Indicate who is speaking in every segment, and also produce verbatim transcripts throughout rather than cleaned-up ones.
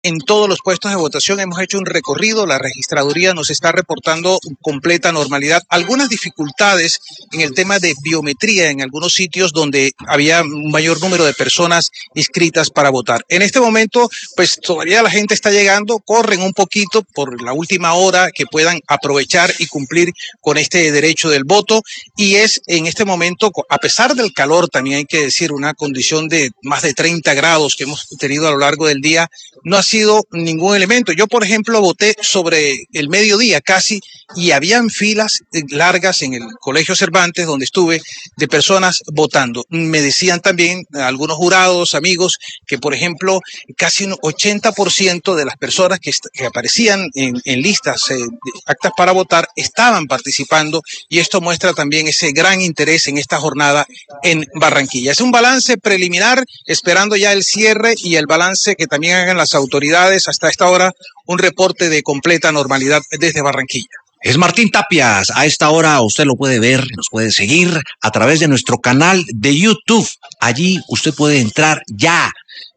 Speaker 1: en todos los puestos de votación. Hemos hecho un recorrido, la registraduría nos está reportando completa normalidad. Algunas dificultades en el tema de biometría en algunos sitios donde había un mayor número de personas inscritas para votar. En este momento, pues todavía la gente está llegando, corren un poquito por la última hora que puedan aprovechar y cumplir con este derecho del voto, y es en este momento, a pesar del calor, también hay que decir, una condición de más de treinta grados que hemos tenido a lo largo del día, no ha sido ningún elemento. Yo, por ejemplo, voté sobre el mediodía casi y habían filas largas en el Colegio Cervantes, donde estuve, de personas votando. Me decían también algunos jurados, amigos, que, por ejemplo, casi un ochenta por ciento de las personas que, que aparecían en, en listas eh, actas para votar estaban participando, y esto muestra también ese gran interés en esta jornada en Barranquilla. Es un balance preliminar, esperando ya el cierre y el balance que también hagan las autoridades. Hasta esta hora, un reporte de completa normalidad desde Barranquilla.
Speaker 2: Es Martín Tapias. A esta hora usted lo puede ver, nos puede seguir a través de nuestro canal de YouTube. Allí usted puede entrar ya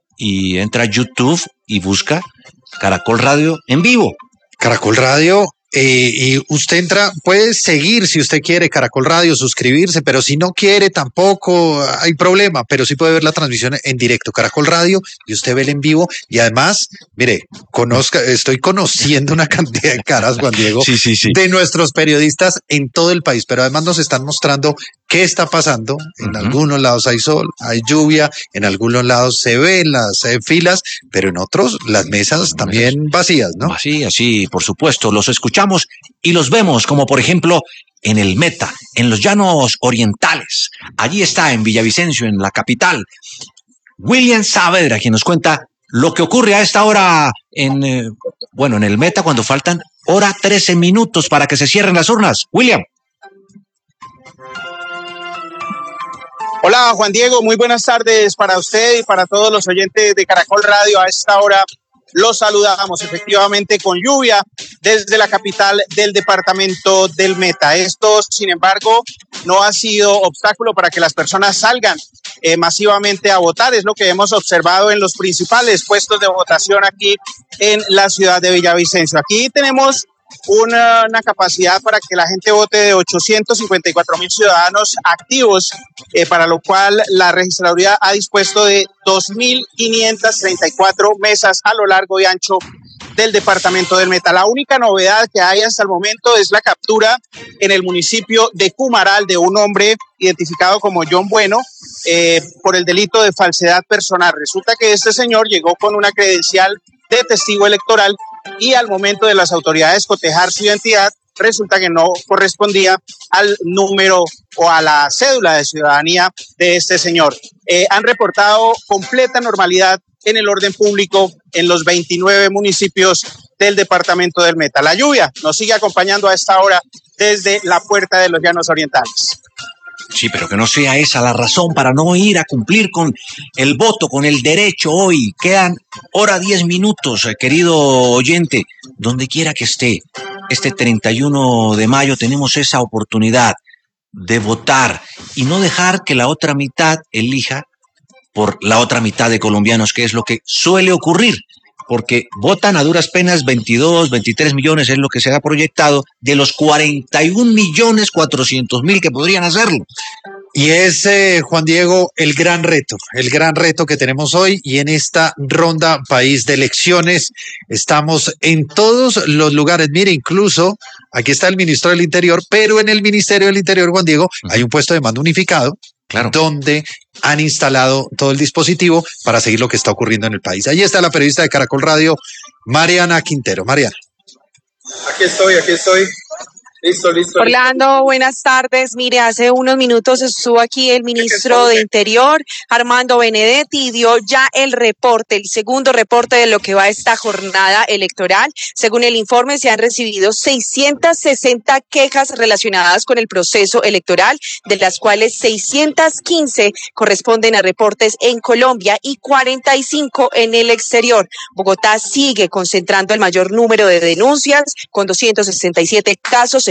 Speaker 2: y entra a YouTube y busca Caracol Radio en vivo.
Speaker 3: Caracol Radio. Eh, y usted entra, puede seguir si usted quiere Caracol Radio, suscribirse, pero si no quiere tampoco hay problema, pero sí puede ver la transmisión en directo, Caracol Radio, y usted ve el en vivo. Y además, mire, conozca, estoy conociendo una cantidad de caras, Juan Diego,
Speaker 2: sí, sí, sí.
Speaker 3: de nuestros periodistas en todo el país, pero además nos están mostrando qué está pasando. En uh-huh. algunos lados hay sol, hay lluvia, en algunos lados se ven las eh, filas, pero en otros las mesas también vacías, ¿no?
Speaker 2: Vacías, sí, por supuesto, los escuchamos y los vemos, como por ejemplo en el Meta, en los Llanos Orientales. Allí está, en Villavicencio, en la capital, William Saavedra, quien nos cuenta lo que ocurre a esta hora en, eh, bueno, en el Meta, cuando faltan hora trece minutos para que se cierren las urnas. William.
Speaker 4: Hola, Juan Diego, muy buenas tardes para usted y para todos los oyentes de Caracol Radio. A esta hora los saludamos efectivamente con lluvia desde la capital del departamento del Meta. Esto, sin embargo, no ha sido obstáculo para que las personas salgan eh, masivamente a votar. Es lo que hemos observado en los principales puestos de votación aquí en la ciudad de Villavicencio. Aquí tenemos Una, una capacidad para que la gente vote de ochocientos cincuenta y cuatro mil ciudadanos activos, eh, para lo cual la registraduría ha dispuesto de dos mil quinientas treinta y cuatro mesas a lo largo y ancho del departamento del Meta. La única novedad que hay hasta el momento es la captura en el municipio de Cumaral de un hombre identificado como John Bueno eh, por el delito de falsedad personal. Resulta que este señor llegó con una credencial de testigo electoral y al momento de las autoridades cotejar su identidad, resulta que no correspondía al número o a la cédula de ciudadanía de este señor. Eh, han reportado completa normalidad en el orden público en los veintinueve municipios del departamento del Meta. La lluvia nos sigue acompañando a esta hora desde la puerta de los Llanos Orientales.
Speaker 2: Sí, pero que no sea esa la razón para no ir a cumplir con el voto, con el derecho hoy. Quedan hora diez minutos, eh, querido oyente, donde quiera que esté. Este treinta y uno de mayo tenemos esa oportunidad de votar y no dejar que la otra mitad elija por la otra mitad de colombianos, que es lo que suele ocurrir, porque votan a duras penas veintidós, veintitrés millones, es lo que se ha proyectado, de los cuarenta y un millones cuatrocientos mil que podrían hacerlo.
Speaker 3: Y es, eh, Juan Diego, el gran reto, el gran reto que tenemos hoy, y en esta ronda país de elecciones estamos en todos los lugares. Mire, incluso aquí está el ministro del Interior, pero en el Ministerio del Interior, Juan Diego, uh-huh. hay un puesto de mando unificado, claro, donde han instalado todo el dispositivo para seguir lo que está ocurriendo en el país. Ahí está la periodista de Caracol Radio, Mariana Quintero. Mariana.
Speaker 5: Aquí estoy, aquí estoy. Listo, listo.
Speaker 6: Orlando,
Speaker 5: listo.
Speaker 6: buenas tardes. Mire, hace unos minutos estuvo aquí el ministro de Interior, Armando Benedetti, y dio ya el reporte, el segundo reporte de lo que va esta jornada electoral. Según el informe, se han recibido seiscientas sesenta quejas relacionadas con el proceso electoral, de las cuales seiscientas quince corresponden a reportes en Colombia y cuarenta y cinco en el exterior. Bogotá sigue concentrando el mayor número de denuncias, con doscientos sesenta y siete casos,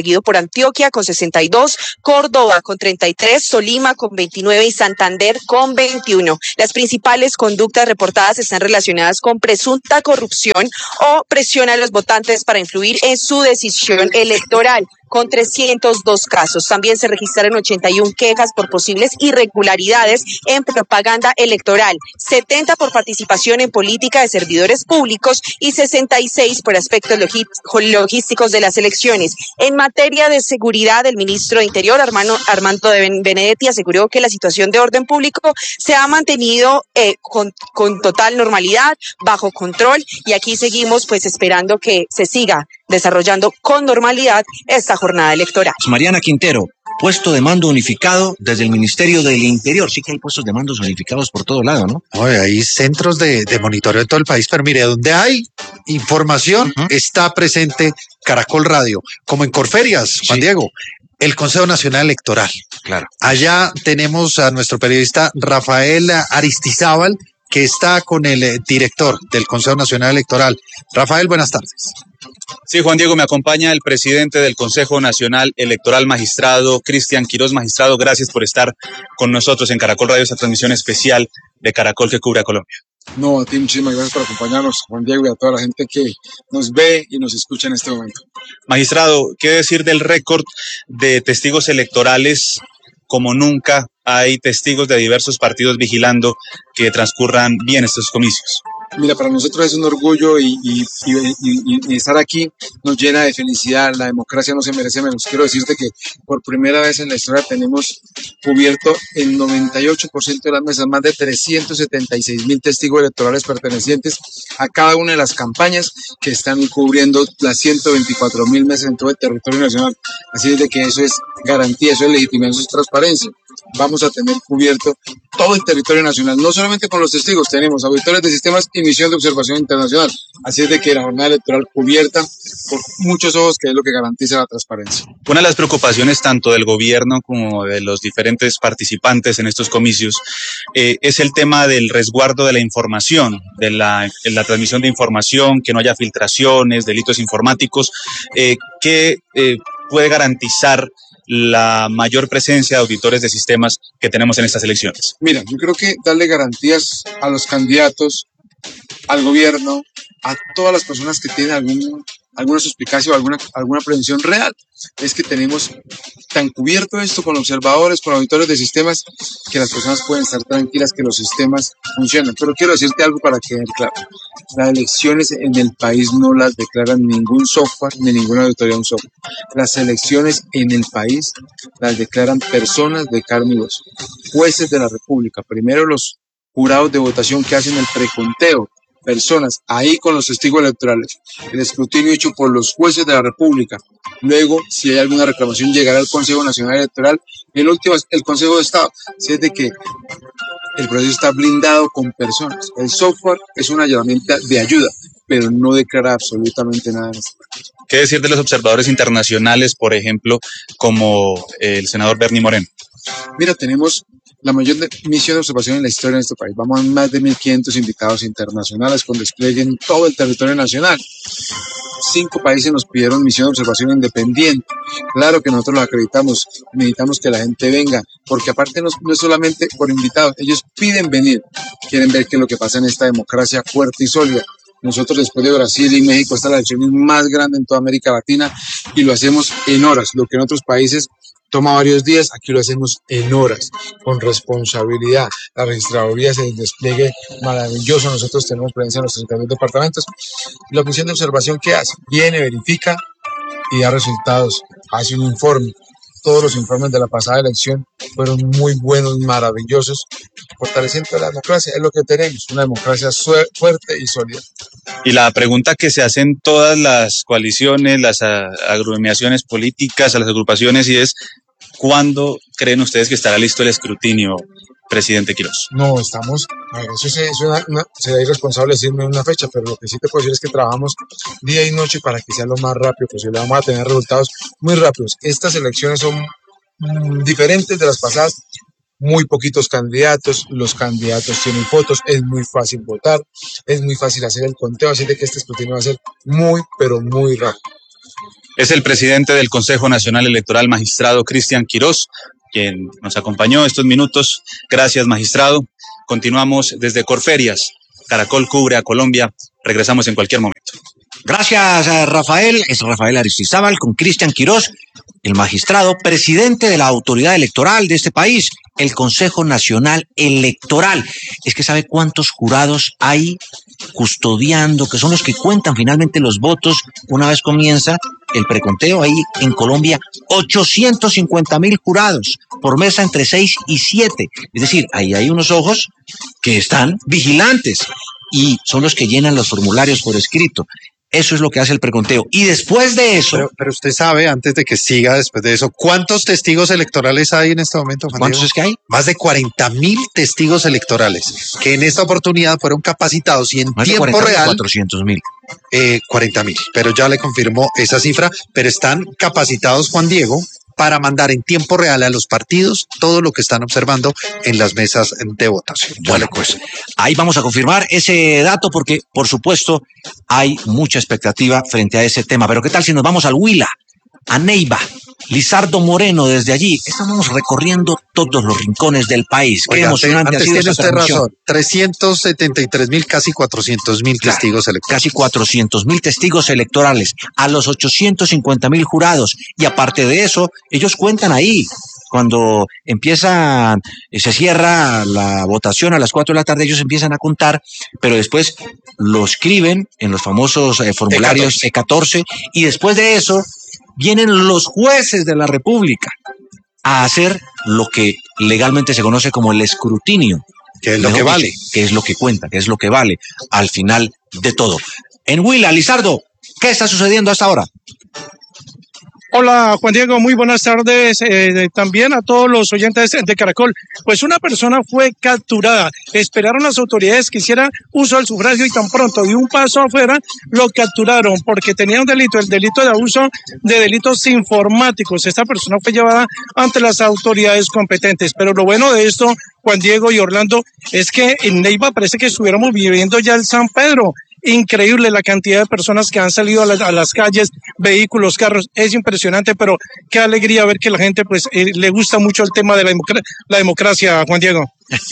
Speaker 6: seguido por Antioquia con sesenta y dos, Córdoba con treinta y tres, Tolima con veintinueve y Santander con veintiuno. Las principales conductas reportadas están relacionadas con presunta corrupción o presión a los votantes para influir en su decisión electoral, con trescientos dos casos. También se registraron ochenta y una quejas por posibles irregularidades en propaganda electoral, setenta por participación en política de servidores públicos y sesenta y seis por aspectos logísticos de las elecciones. En materia de seguridad, el ministro de Interior, Armando, Armando Benedetti, aseguró que la situación de orden público se ha mantenido eh, con, con total normalidad, bajo control, y aquí seguimos pues esperando que se siga desarrollando con normalidad esta jornada electoral.
Speaker 2: Mariana Quintero, puesto de mando unificado desde el Ministerio del Interior. Sí que hay puestos de mandos unificados por todo lado, ¿no?
Speaker 3: Oye, hay centros de, de monitoreo en todo el país, pero mire, donde hay información, uh-huh, está presente Caracol Radio, como en Corferias, Juan sí. Diego. El Consejo Nacional Electoral.
Speaker 2: Claro.
Speaker 3: Allá tenemos a nuestro periodista Rafael Aristizábal, que está con el director del Consejo Nacional Electoral. Rafael, buenas tardes.
Speaker 7: Sí, Juan Diego, me acompaña el presidente del Consejo Nacional Electoral, magistrado Cristian Quirós. Magistrado, gracias por estar con nosotros en Caracol Radio, esta transmisión especial de Caracol que cubre a Colombia.
Speaker 8: No, a ti muchísimas gracias por acompañarnos, Juan Diego, y a toda la gente que nos ve y nos escucha en este momento.
Speaker 7: Magistrado, ¿qué decir del récord de testigos electorales? Como nunca hay testigos de diversos partidos vigilando que transcurran bien estos comicios.
Speaker 8: Mira, para nosotros es un orgullo y, y, y, y, y estar aquí nos llena de felicidad. La democracia no se merece menos. Quiero decirte que por primera vez en la historia tenemos cubierto el noventa y ocho por ciento de las mesas, más de trescientos setenta y seis mil testigos electorales pertenecientes a cada una de las campañas que están cubriendo las ciento veinticuatro mil mesas en todo el territorio nacional. Así es de que eso es garantía, eso es legitimidad, eso es transparencia. Vamos a tener cubierto todo el territorio nacional, no solamente con los testigos, tenemos auditores de sistemas y misión de observación internacional. Así es de que la jornada electoral cubierta por muchos ojos, que es lo que garantiza la transparencia.
Speaker 7: Una de las preocupaciones tanto del gobierno como de los diferentes participantes en estos comicios eh, es el tema del resguardo de la información, de la, de la transmisión de información, que no haya filtraciones, delitos informáticos, eh, que eh, puede garantizar la mayor presencia de auditores de sistemas que tenemos en estas elecciones.
Speaker 8: Mira, yo creo que darle garantías a los candidatos, al gobierno, a todas las personas que tienen algún, alguna suspicacia o alguna, alguna prevención real, es que tenemos tan cubierto esto con observadores, con auditores de sistemas, que las personas pueden estar tranquilas que los sistemas funcionan. Pero quiero decirte algo para que quede claro. Las elecciones en el país no las declaran ningún software ni ninguna auditoría de un software. Las elecciones en el país las declaran personas de carne y hueso, jueces de la República, primero los jurados de votación que hacen el preconteo, personas ahí con los testigos electorales, el escrutinio hecho por los jueces de la República. Luego, si hay alguna reclamación, llegará al Consejo Nacional Electoral y el último es el Consejo de Estado. Así es de que el proceso está blindado con personas. El software es una herramienta de ayuda, pero no declara absolutamente nada.
Speaker 7: ¿Qué decir de los observadores internacionales, por ejemplo, como el senador Bernie Moreno?
Speaker 8: Mira, tenemos la mayor misión de observación en la historia de este país. Vamos a más de mil quinientos invitados internacionales con despliegue en todo el territorio nacional. Cinco países nos pidieron misión de observación independiente. Claro que nosotros los acreditamos, necesitamos que la gente venga, porque aparte no, no es solamente por invitados, ellos piden venir, quieren ver qué es lo que pasa en esta democracia fuerte y sólida. Nosotros después de Brasil y México, esta es la elección más grande en toda América Latina y lo hacemos en horas, lo que en otros países toma varios días, aquí lo hacemos en horas, con responsabilidad. La registraduría es el despliegue maravilloso, nosotros tenemos presencia en los treinta y dos departamentos. La misión de observación, ¿qué hace? Viene, verifica y da resultados, hace un informe. Todos los informes de la pasada elección fueron muy buenos, maravillosos, fortaleciendo la democracia, es lo que tenemos, una democracia fuerte y sólida.
Speaker 7: Y la pregunta que se hacen todas las coaliciones, las agremiaciones políticas, a las agrupaciones, y es, ¿cuándo creen ustedes que estará listo el escrutinio, presidente Quirós?
Speaker 8: No, estamos, a ver, eso, es, es una, una, sería irresponsable decirme una fecha, pero lo que sí te puedo decir es que trabajamos día y noche para que sea lo más rápido posible. Vamos a tener resultados muy rápidos. Estas elecciones son mm, diferentes de las pasadas. Muy poquitos candidatos, los candidatos tienen fotos, es muy fácil votar, es muy fácil hacer el conteo, así de que este escrutinio va a ser muy, pero muy rápido.
Speaker 7: Es el presidente del Consejo Nacional Electoral, magistrado Cristian Quirós, quien nos acompañó estos minutos. Gracias, magistrado. Continuamos desde Corferias. Caracol cubre a Colombia. Regresamos en cualquier momento.
Speaker 2: Gracias, Rafael. Es Rafael Aristizábal con Cristian Quirós, el magistrado presidente de la autoridad electoral de este país, el Consejo Nacional Electoral. Es que sabe cuántos jurados hay custodiando, que son los que cuentan finalmente los votos una vez comienza el preconteo. Ahí en Colombia, ochocientos cincuenta mil jurados por mesa entre seis y siete. Es decir, ahí hay unos ojos que están vigilantes y son los que llenan los formularios por escrito. Eso es lo que hace el preconteo. Y después de eso...
Speaker 3: Pero, pero usted sabe, antes de que siga después de eso, ¿cuántos testigos electorales hay en este momento, Juan
Speaker 2: ¿Cuántos
Speaker 3: Diego?
Speaker 2: es que hay?
Speaker 3: Más de cuarenta mil testigos electorales, que en esta oportunidad fueron capacitados y en
Speaker 2: Más de
Speaker 3: tiempo
Speaker 2: cuarenta,
Speaker 3: real...
Speaker 2: cuatrocientos mil.
Speaker 3: Eh, cuarenta mil, pero ya le confirmó esa cifra, pero están capacitados, Juan Diego, para mandar en tiempo real a los partidos todo lo que están observando en las mesas de votación.
Speaker 2: Bueno, pues ahí vamos a confirmar ese dato porque, por supuesto, hay mucha expectativa frente a ese tema. Pero ¿qué tal si nos vamos al Huila, a Neiva? Lizardo Moreno, desde allí estamos recorriendo todos los rincones del país. Qué
Speaker 3: Oiga,
Speaker 2: emocionante
Speaker 3: antes
Speaker 2: ha sido
Speaker 3: tiene
Speaker 2: esta
Speaker 3: usted
Speaker 2: transmisión.
Speaker 3: razón, trescientos setenta y tres mil, casi cuatrocientos mil
Speaker 2: Claro,
Speaker 3: testigos electorales.
Speaker 2: Casi cuatrocientos mil testigos electorales, a los ochocientos cincuenta mil jurados. Y aparte de eso, ellos cuentan ahí. Cuando empieza, se cierra la votación a las cuatro de la tarde, ellos empiezan a contar, pero después lo escriben en los famosos eh, formularios E catorce, y después de eso vienen los jueces de la República a hacer lo que legalmente se conoce como el escrutinio.
Speaker 3: Que es lo
Speaker 2: Mejor
Speaker 3: que
Speaker 2: dicho,
Speaker 3: vale.
Speaker 2: Que es lo que cuenta, que es lo que vale al final de todo. En Huila, Lizardo, ¿qué está sucediendo hasta ahora?
Speaker 9: Hola Juan Diego, muy buenas tardes eh, también a todos los oyentes de Caracol. Pues una persona fue capturada, esperaron las autoridades que hiciera uso del sufragio y tan pronto dio un paso afuera, lo capturaron porque tenía un delito, el delito de abuso de delitos informáticos. Esta persona fue llevada ante las autoridades competentes, pero lo bueno de esto, Juan Diego y Orlando, es que en Neiva parece que estuviéramos viviendo ya el San Pedro. Increíble la cantidad de personas que han salido a, la, a las calles, vehículos, carros, es impresionante, pero qué alegría ver que la gente pues eh, le gusta mucho el tema de la, democr la democracia, Juan Diego.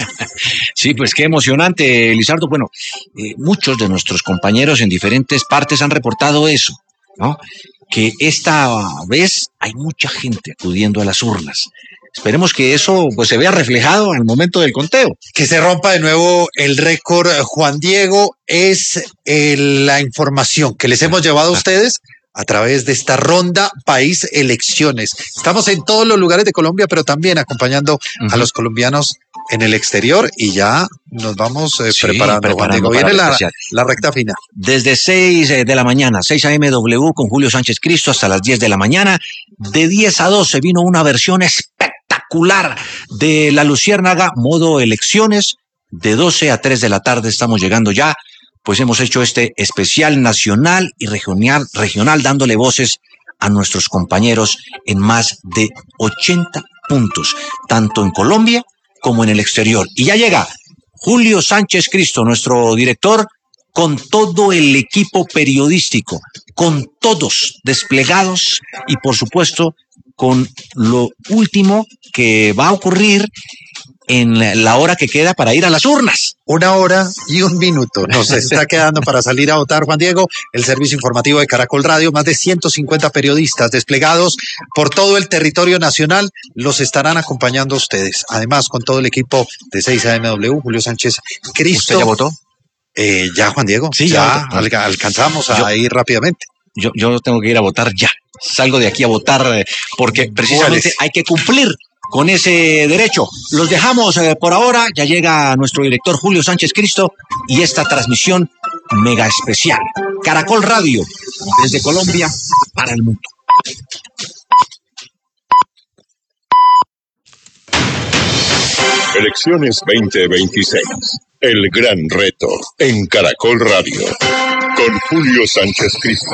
Speaker 2: Sí, pues qué emocionante, Lizardo. Bueno, eh, muchos de nuestros compañeros en diferentes partes han reportado eso, ¿no? Que esta vez hay mucha gente acudiendo a las urnas. Esperemos que eso pues se vea reflejado al momento del conteo.
Speaker 3: Que se rompa de nuevo el récord, Juan Diego, es eh, la información que les hemos llevado a ustedes a través de esta ronda País Elecciones. Estamos en todos los lugares de Colombia, pero también acompañando uh-huh. a los colombianos en el exterior y ya nos vamos eh, sí, preparando, preparando, Juan Diego. Viene la, la recta final.
Speaker 2: Desde seis de la mañana, seis a m W con Julio Sánchez Cristo hasta las diez de la mañana. De diez a doce vino una versión espectacular de La Luciérnaga, modo elecciones. De doce a tres de la tarde estamos llegando ya. Pues hemos hecho este especial nacional y regional, regional dándole voces a nuestros compañeros en más de ochenta puntos, tanto en Colombia como en el exterior. Y ya llega Julio Sánchez Cristo, nuestro director, con todo el equipo periodístico, con todos desplegados y por supuesto con lo último que va a ocurrir en la hora que queda para ir a las urnas.
Speaker 3: Una hora y un minuto nos está quedando para salir a votar, Juan Diego. El servicio informativo de Caracol Radio, más de ciento cincuenta periodistas desplegados por todo el territorio nacional, los estarán acompañando a ustedes. Además, con todo el equipo de seis a m W, Julio Sánchez Cristo.
Speaker 2: ¿Usted ya votó?
Speaker 3: Eh, ya, Juan Diego.
Speaker 2: Sí,
Speaker 3: ya,
Speaker 2: ya
Speaker 3: alca alcanzamos a
Speaker 2: yo,
Speaker 3: ir rápidamente.
Speaker 2: Yo, yo tengo que ir a votar ya. Salgo de aquí a votar porque precisamente hay que cumplir con ese derecho. Los dejamos eh, por ahora. Ya llega nuestro director Julio Sánchez Cristo y esta transmisión mega especial. Caracol Radio, desde Colombia para el mundo.
Speaker 10: Elecciones veinte veintiséis. El gran reto en Caracol Radio. Con Julio Sánchez Cristo.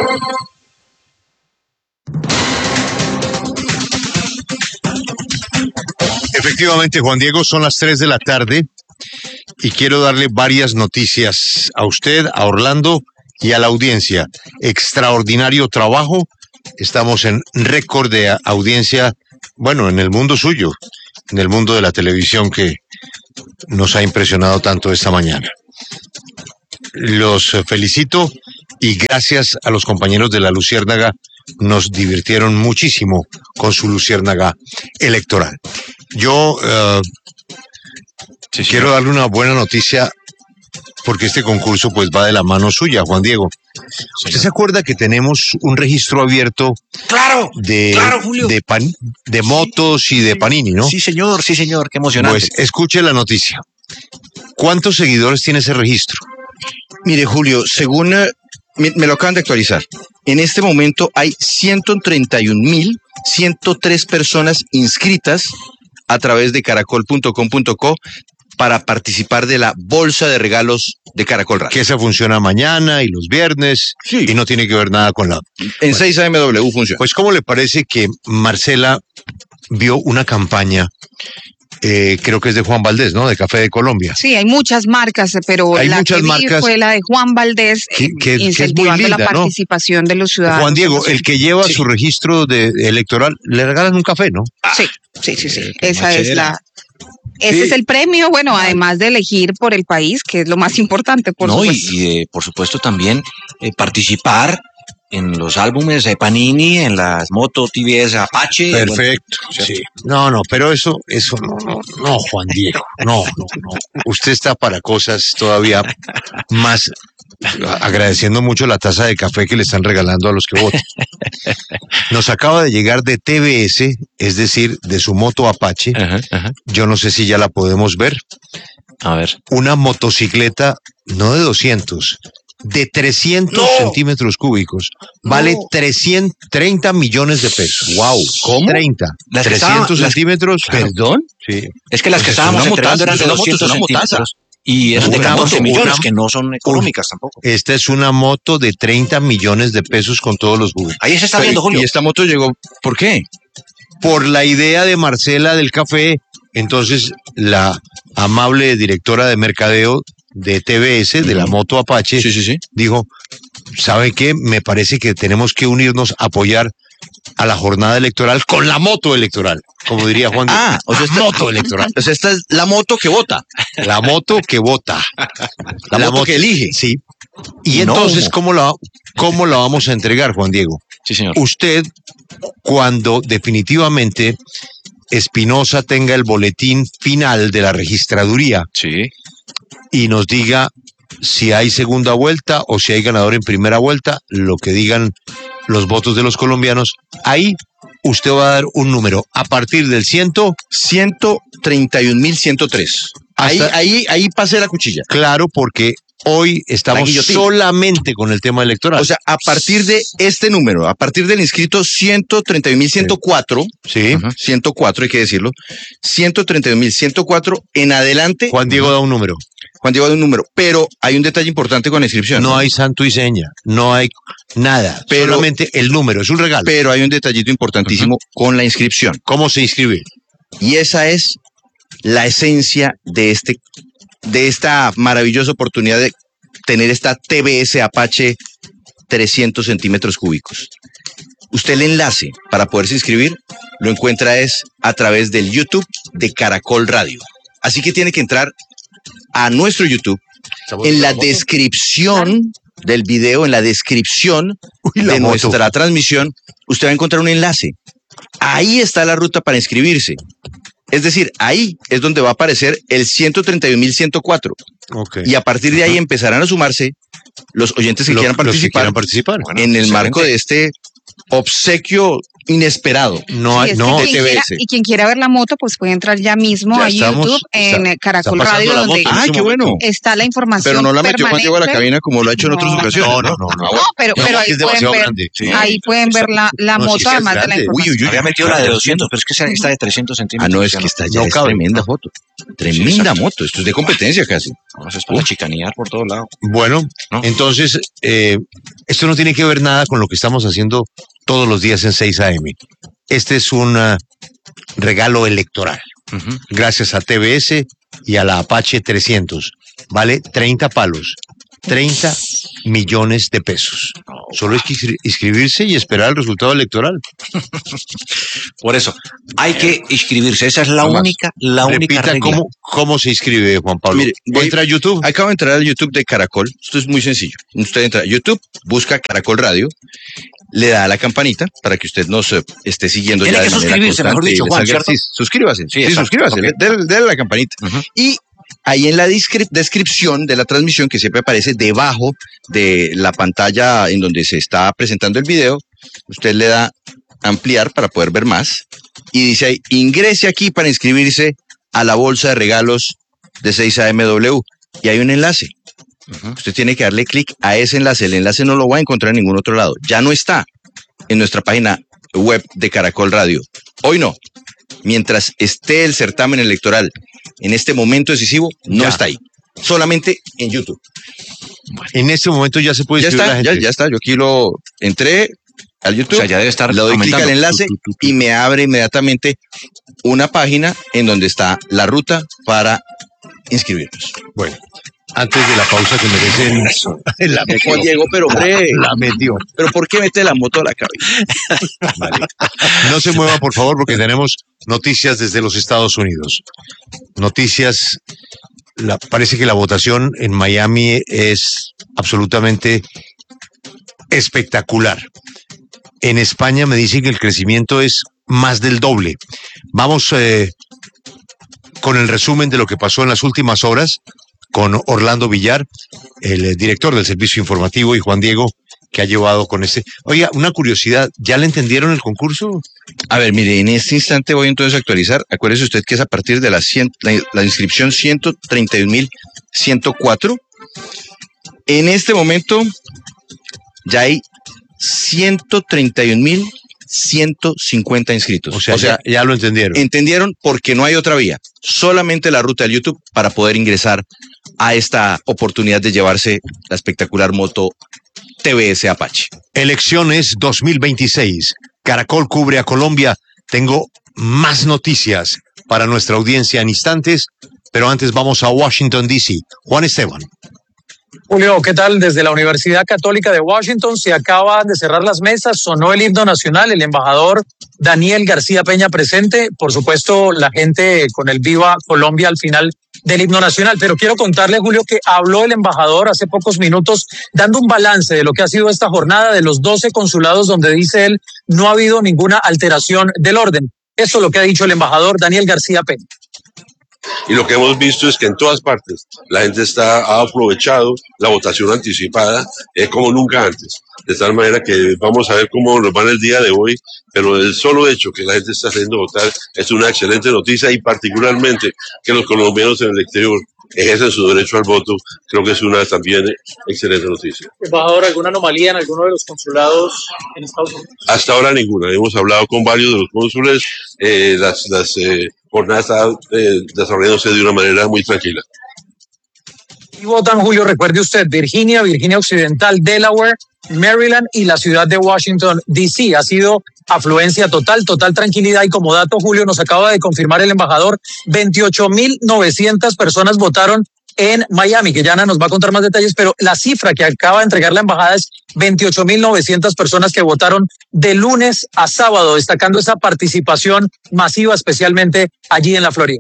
Speaker 11: Efectivamente, Juan Diego, son las tres de la tarde y quiero darle varias noticias a usted, a Orlando y a la audiencia. Extraordinario trabajo estamos en récord de audiencia, bueno, en el mundo suyo, en el mundo de la televisión que nos ha impresionado tanto esta mañana. Los felicito y gracias a los compañeros de la Luciérnaga, nos divirtieron muchísimo con su Luciérnaga electoral. Yo uh, sí, sí, quiero darle una buena noticia porque este concurso pues va de la mano suya, Juan Diego. Sí. ¿Usted se acuerda que tenemos un registro abierto?
Speaker 2: Claro,
Speaker 11: de,
Speaker 2: claro, Julio.
Speaker 11: De, pan, de motos sí, y de Panini, ¿no?
Speaker 2: Sí, señor, sí, señor, qué emocionante.
Speaker 11: Pues escuche la noticia. ¿Cuántos seguidores tiene ese registro?
Speaker 12: Mire, Julio, según uh, me, me lo acaban de actualizar, en este momento hay ciento treinta y un mil ciento tres personas inscritas a través de caracol punto com punto co para participar de la bolsa de regalos de Caracol Radio.
Speaker 11: Que esa funciona mañana y los viernes, sí, y no tiene que ver nada con la...
Speaker 12: En bueno, seis A M W funciona.
Speaker 11: Pues, ¿cómo le parece que Marcela vio una campaña, eh, creo que es de Juan Valdés, ¿no? De Café de Colombia?
Speaker 13: Sí, hay muchas marcas, pero
Speaker 11: hay
Speaker 13: la
Speaker 11: muchas
Speaker 13: que vi
Speaker 11: marcas,
Speaker 13: fue la de Juan Valdés,
Speaker 11: que, que,
Speaker 13: incentivando que es muy linda, la participación, ¿no?, de los ciudadanos.
Speaker 11: Juan Diego, el que lleva sí. su registro de, de electoral, le regalan un café, ¿no?
Speaker 13: Sí, sí, sí, sí. Esa es la... Ese sí. es el premio, bueno, además de elegir por el país, que es lo más importante, por
Speaker 2: no,
Speaker 13: supuesto.
Speaker 2: Y, y eh, por supuesto también eh, participar en los álbumes de Panini, en las moto T V S Apache.
Speaker 11: Perfecto, bueno, sí. No, no, pero eso, eso no, no, no, Juan Diego, no, no, no. Usted está para cosas todavía más, agradeciendo mucho la taza de café que le están regalando a los que votan. Nos acaba de llegar de T V S, es decir, de su moto Apache. Ajá, ajá. Yo no sé si ya la podemos ver.
Speaker 2: A ver.
Speaker 11: Una motocicleta, no de doscientos, de trescientos no. centímetros cúbicos. No. Vale trescientos treinta millones de pesos.
Speaker 12: Wow, ¿cómo?
Speaker 11: treinta.
Speaker 2: Las
Speaker 11: trescientos
Speaker 2: estaban,
Speaker 11: centímetros.
Speaker 2: Las,
Speaker 11: ¿Perdón?
Speaker 2: Sí. Es que las pues que estábamos entregando eran de doscientos centímetros. Y eran de catorce millones, una, que no son económicas tampoco.
Speaker 11: Esta es una moto de treinta millones de pesos con todos los juguetes.
Speaker 2: Ahí se está viendo, Julio.
Speaker 12: Y esta moto llegó, ¿por qué?
Speaker 11: Por la idea de Marcela del café. Entonces, la amable directora de mercadeo de T V S, de la moto Apache,
Speaker 12: sí, sí, sí.
Speaker 11: dijo, ¿sabe qué? Me parece que tenemos que unirnos a apoyar a la jornada electoral con la moto electoral, como diría Juan.
Speaker 12: Ah, o sea, esta
Speaker 11: moto electoral.
Speaker 12: O sea, esta es la moto que vota.
Speaker 11: La moto que vota.
Speaker 12: La, la moto, moto que elige.
Speaker 11: Sí. Y no. entonces, ¿cómo la, ¿cómo la vamos a entregar, Juan Diego?
Speaker 2: Sí, señor.
Speaker 11: Usted, cuando definitivamente Espinosa tenga el boletín final de la registraduría,
Speaker 2: sí,
Speaker 11: y nos diga si hay segunda vuelta o si hay ganador en primera vuelta, lo que digan los votos de los colombianos, ahí usted va a dar un número a partir del ciento
Speaker 12: ciento treinta y un mil ciento tres. Ahí, ahí, ahí pase la cuchilla.
Speaker 11: Claro, porque hoy estamos solamente con el tema electoral.
Speaker 12: O sea, a partir de este número, a partir del inscrito ciento treinta y un mil ciento cuatro,
Speaker 11: sí,
Speaker 12: uh-huh, ciento cuatro hay que decirlo, ciento treinta y un mil ciento cuatro en adelante.
Speaker 11: Juan Diego da un número.
Speaker 12: Juan Diego da un número, pero hay un detalle importante con la inscripción.
Speaker 11: No, ¿no? hay santo y seña, no hay nada, pero, solamente el número, es un regalo.
Speaker 12: Pero hay un detallito importantísimo uh-huh. con la inscripción.
Speaker 11: ¿Cómo se inscribe?
Speaker 12: Y esa es la esencia de este de esta maravillosa oportunidad de tener esta T V S Apache trescientos centímetros cúbicos. Usted el enlace para poderse inscribir lo encuentra es a través del YouTube de Caracol Radio. Así que tiene que entrar a nuestro YouTube. En la descripción del video, en la descripción Uy, la de moto. nuestra transmisión, usted va a encontrar un enlace. Ahí está la ruta para inscribirse. Es decir, ahí es donde va a aparecer el ciento treinta y un mil ciento cuatro.
Speaker 11: Okay.
Speaker 12: Y a partir de ahí uh-huh. empezarán a sumarse los oyentes que,
Speaker 11: Lo,
Speaker 12: quieran, participar
Speaker 11: que quieran participar
Speaker 12: bueno, en el excelente. marco de este obsequio inesperado.
Speaker 11: No hay,
Speaker 13: sí,
Speaker 11: no.
Speaker 13: Quien quiera, y quien quiera ver la moto, pues puede entrar ya mismo ya a estamos, YouTube en está, Caracol está Radio, donde
Speaker 12: ¡ay, qué bueno!
Speaker 13: está la información.
Speaker 12: Pero no la metió
Speaker 13: permanente.
Speaker 12: Juan Diego a la cabina como lo ha hecho en otras
Speaker 13: no,
Speaker 12: ocasiones.
Speaker 11: No, no, no. no,
Speaker 13: no pero,
Speaker 11: no,
Speaker 13: pero ahí, pueden ver, sí. ahí pueden ver la, la no, moto, sí, además de la información.
Speaker 2: Uy, uy, uy, había metido la de doscientos, pero es que está de trescientos centímetros.
Speaker 12: Ah, no, es que está ya, no, es tremenda foto. Tremenda sí, moto, esto es de competencia casi.
Speaker 2: No, eso es para chicanear por todos lados.
Speaker 11: Bueno, ¿no? Entonces, eh, esto no tiene que ver nada con lo que estamos haciendo todos los días en seis A M. Este es un uh, regalo electoral. Uh-huh. Gracias a T V S y a la Apache trescientos. Vale treinta palos. treinta millones de pesos. Solo es que inscribirse y esperar el resultado electoral.
Speaker 2: Por eso, hay que inscribirse. Esa es la
Speaker 11: Además,
Speaker 2: única, la única
Speaker 11: repita
Speaker 2: regla.
Speaker 11: cómo, cómo se inscribe, Juan Pablo.
Speaker 12: Mire, voy-
Speaker 11: ¿Entra a YouTube?
Speaker 12: Acabo de entrar al YouTube de Caracol. Esto es muy sencillo. Usted entra a YouTube, busca Caracol Radio, le da a la campanita para que usted nos eh, esté siguiendo
Speaker 2: Tiene
Speaker 12: ya de
Speaker 2: que
Speaker 12: manera
Speaker 2: suscribirse, mejor
Speaker 12: constante y
Speaker 2: dicho,
Speaker 12: le
Speaker 2: Juan,
Speaker 12: salga-
Speaker 2: ¿cierto?
Speaker 12: sí, suscríbase, sí,
Speaker 2: exacto.
Speaker 12: suscríbase,
Speaker 2: Ok.
Speaker 12: le- dele, dele a la campanita. Y ahí en la descri- descripción de la transmisión, que siempre aparece debajo de la pantalla en donde se está presentando el video, usted le da ampliar para poder ver más y dice ahí, ingrese aquí para inscribirse a la bolsa de regalos de seis A M W y hay un enlace. Usted tiene que darle clic a ese enlace. El enlace no lo va a encontrar en ningún otro lado. Ya no está en nuestra página web de Caracol Radio. Hoy no. Mientras esté el certamen electoral en este momento decisivo, no
Speaker 11: Ya.
Speaker 12: está ahí. Solamente en YouTube.
Speaker 11: En este momento ya se puede
Speaker 12: Ya
Speaker 11: inscribir
Speaker 12: está,
Speaker 11: la
Speaker 12: ya,
Speaker 11: gente.
Speaker 12: ya está. Yo aquí lo entré al YouTube.
Speaker 2: O sea, ya debe estar
Speaker 12: le doy clic
Speaker 2: aumentando.
Speaker 12: al enlace y me abre inmediatamente una página en donde está la ruta para inscribirnos.
Speaker 11: Bueno, antes de la pausa que merece el... la metió.
Speaker 12: Juan Diego, pero hombre,
Speaker 11: La metió.
Speaker 12: pero ¿por qué mete la moto a la cabeza?
Speaker 11: Vale. No se mueva, por favor, porque tenemos noticias desde los Estados Unidos. Noticias. La, parece que la votación en Miami es absolutamente espectacular. En España me dicen que el crecimiento es más del doble. Vamos eh, con el resumen de lo que pasó en las últimas horas con Orlando Villar, el eh, director del servicio informativo, y Juan Diego, que ha llevado con este. Oiga, una curiosidad, ¿ya le entendieron el concurso?
Speaker 12: A ver, mire, en este instante voy entonces a actualizar. Acuérdese usted que es a partir de la, cien, la, la inscripción ciento treinta y un mil ciento cuatro. En este momento ya hay ciento treinta y un mil ciento cincuenta inscritos.
Speaker 11: O sea, ya, ya lo entendieron.
Speaker 12: Entendieron porque no hay otra vía. Solamente la ruta del YouTube para poder ingresar a esta oportunidad de llevarse la espectacular moto T V S Apache.
Speaker 11: Elecciones dos mil veintiséis. Caracol cubre a Colombia. Tengo más noticias para nuestra audiencia en instantes, pero antes vamos a Washington, D C. Juan Esteban.
Speaker 14: Julio, ¿qué tal? Desde la Universidad Católica de Washington se acaban de cerrar las mesas, sonó el himno nacional, el embajador Daniel García Peña presente, por supuesto la gente con el Viva Colombia al final del himno nacional, pero quiero contarle, Julio, que habló el embajador hace pocos minutos dando un balance de lo que ha sido esta jornada de los doce consulados donde dice él no ha habido ninguna alteración del orden. Eso es lo que ha dicho el embajador Daniel García Peña.
Speaker 15: Y lo que hemos visto es que en todas partes la gente está, ha aprovechado la votación anticipada eh, como nunca antes. De tal manera que vamos a ver cómo nos va en el día de hoy, pero el solo hecho que la gente está haciendo votar es una excelente noticia y particularmente que los colombianos en el exterior ejercen su derecho al voto, creo que es una también excelente noticia.
Speaker 14: Embajador, ¿alguna anomalía en alguno de los consulados en Estados Unidos?
Speaker 15: Hasta ahora ninguna. Hemos hablado con varios de los cónsules, eh, las, las eh, jornadas están eh, desarrollándose de una manera muy tranquila.
Speaker 14: Y votan, Julio, recuerde usted, Virginia, Virginia Occidental, Delaware, Maryland y la ciudad de Washington, D C. Ha sido afluencia total, total tranquilidad. Y como dato, Julio, nos acaba de confirmar el embajador, veintiocho mil novecientas personas votaron en Miami, que Yana nos va a contar más detalles, pero la cifra que acaba de entregar la embajada es veintiocho mil novecientas personas que votaron de lunes a sábado, destacando esa participación masiva, especialmente allí en la Florida.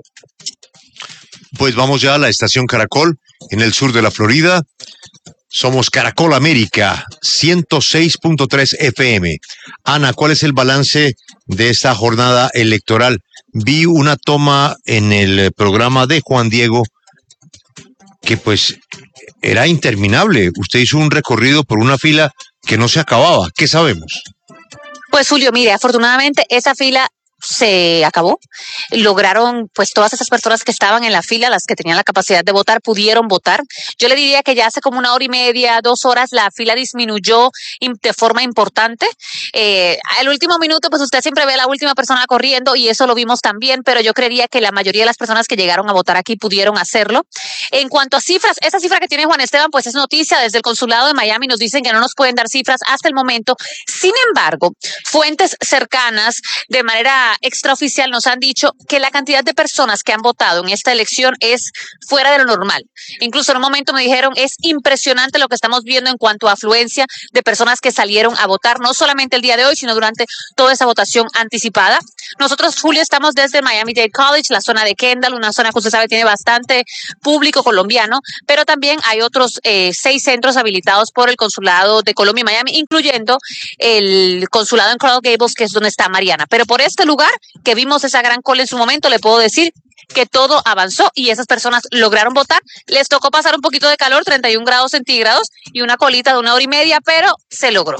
Speaker 11: Pues vamos ya a la estación Caracol, en el sur de la Florida. Somos Caracol América, ciento seis punto tres F M. Ana, ¿cuál es el balance de esta jornada electoral? Vi una toma en el programa de Juan Diego que pues era interminable. Usted hizo un recorrido por una fila que no se acababa. ¿Qué sabemos?
Speaker 16: Pues Julio, mire, afortunadamente esa fila se acabó. Lograron, pues todas esas personas que estaban en la fila, las que tenían la capacidad de votar, pudieron votar. Yo le diría que ya hace como una hora y media, dos horas, la fila disminuyó de forma importante. Eh, al último minuto, pues usted siempre ve a la última persona corriendo y eso lo vimos también, pero yo creería que la mayoría de las personas que llegaron a votar aquí pudieron hacerlo. En cuanto a cifras, esa cifra que tiene Juan Esteban, pues es noticia. Desde el consulado de Miami nos dicen que no nos pueden dar cifras hasta el momento. Sin embargo, fuentes cercanas, de manera extraoficial nos han dicho que la cantidad de personas que han votado en esta elección es fuera de lo normal. Incluso en un momento me dijeron, es impresionante lo que estamos viendo en cuanto a afluencia de personas que salieron a votar, no solamente el día de hoy, sino durante toda esa votación anticipada. Nosotros, Julio, estamos desde Miami-Dade College, la zona de Kendall, una zona que usted sabe tiene bastante público colombiano, pero también hay otros eh, seis centros habilitados por el Consulado de Colombia y Miami, incluyendo el consulado en Coral Gables, que es donde está Mariana. Pero por este lugar, que vimos esa gran cola en su momento, le puedo decir que todo avanzó y esas personas lograron votar. Les tocó pasar un poquito de calor, treinta y un grados centígrados y una colita de una hora y media, pero se logró.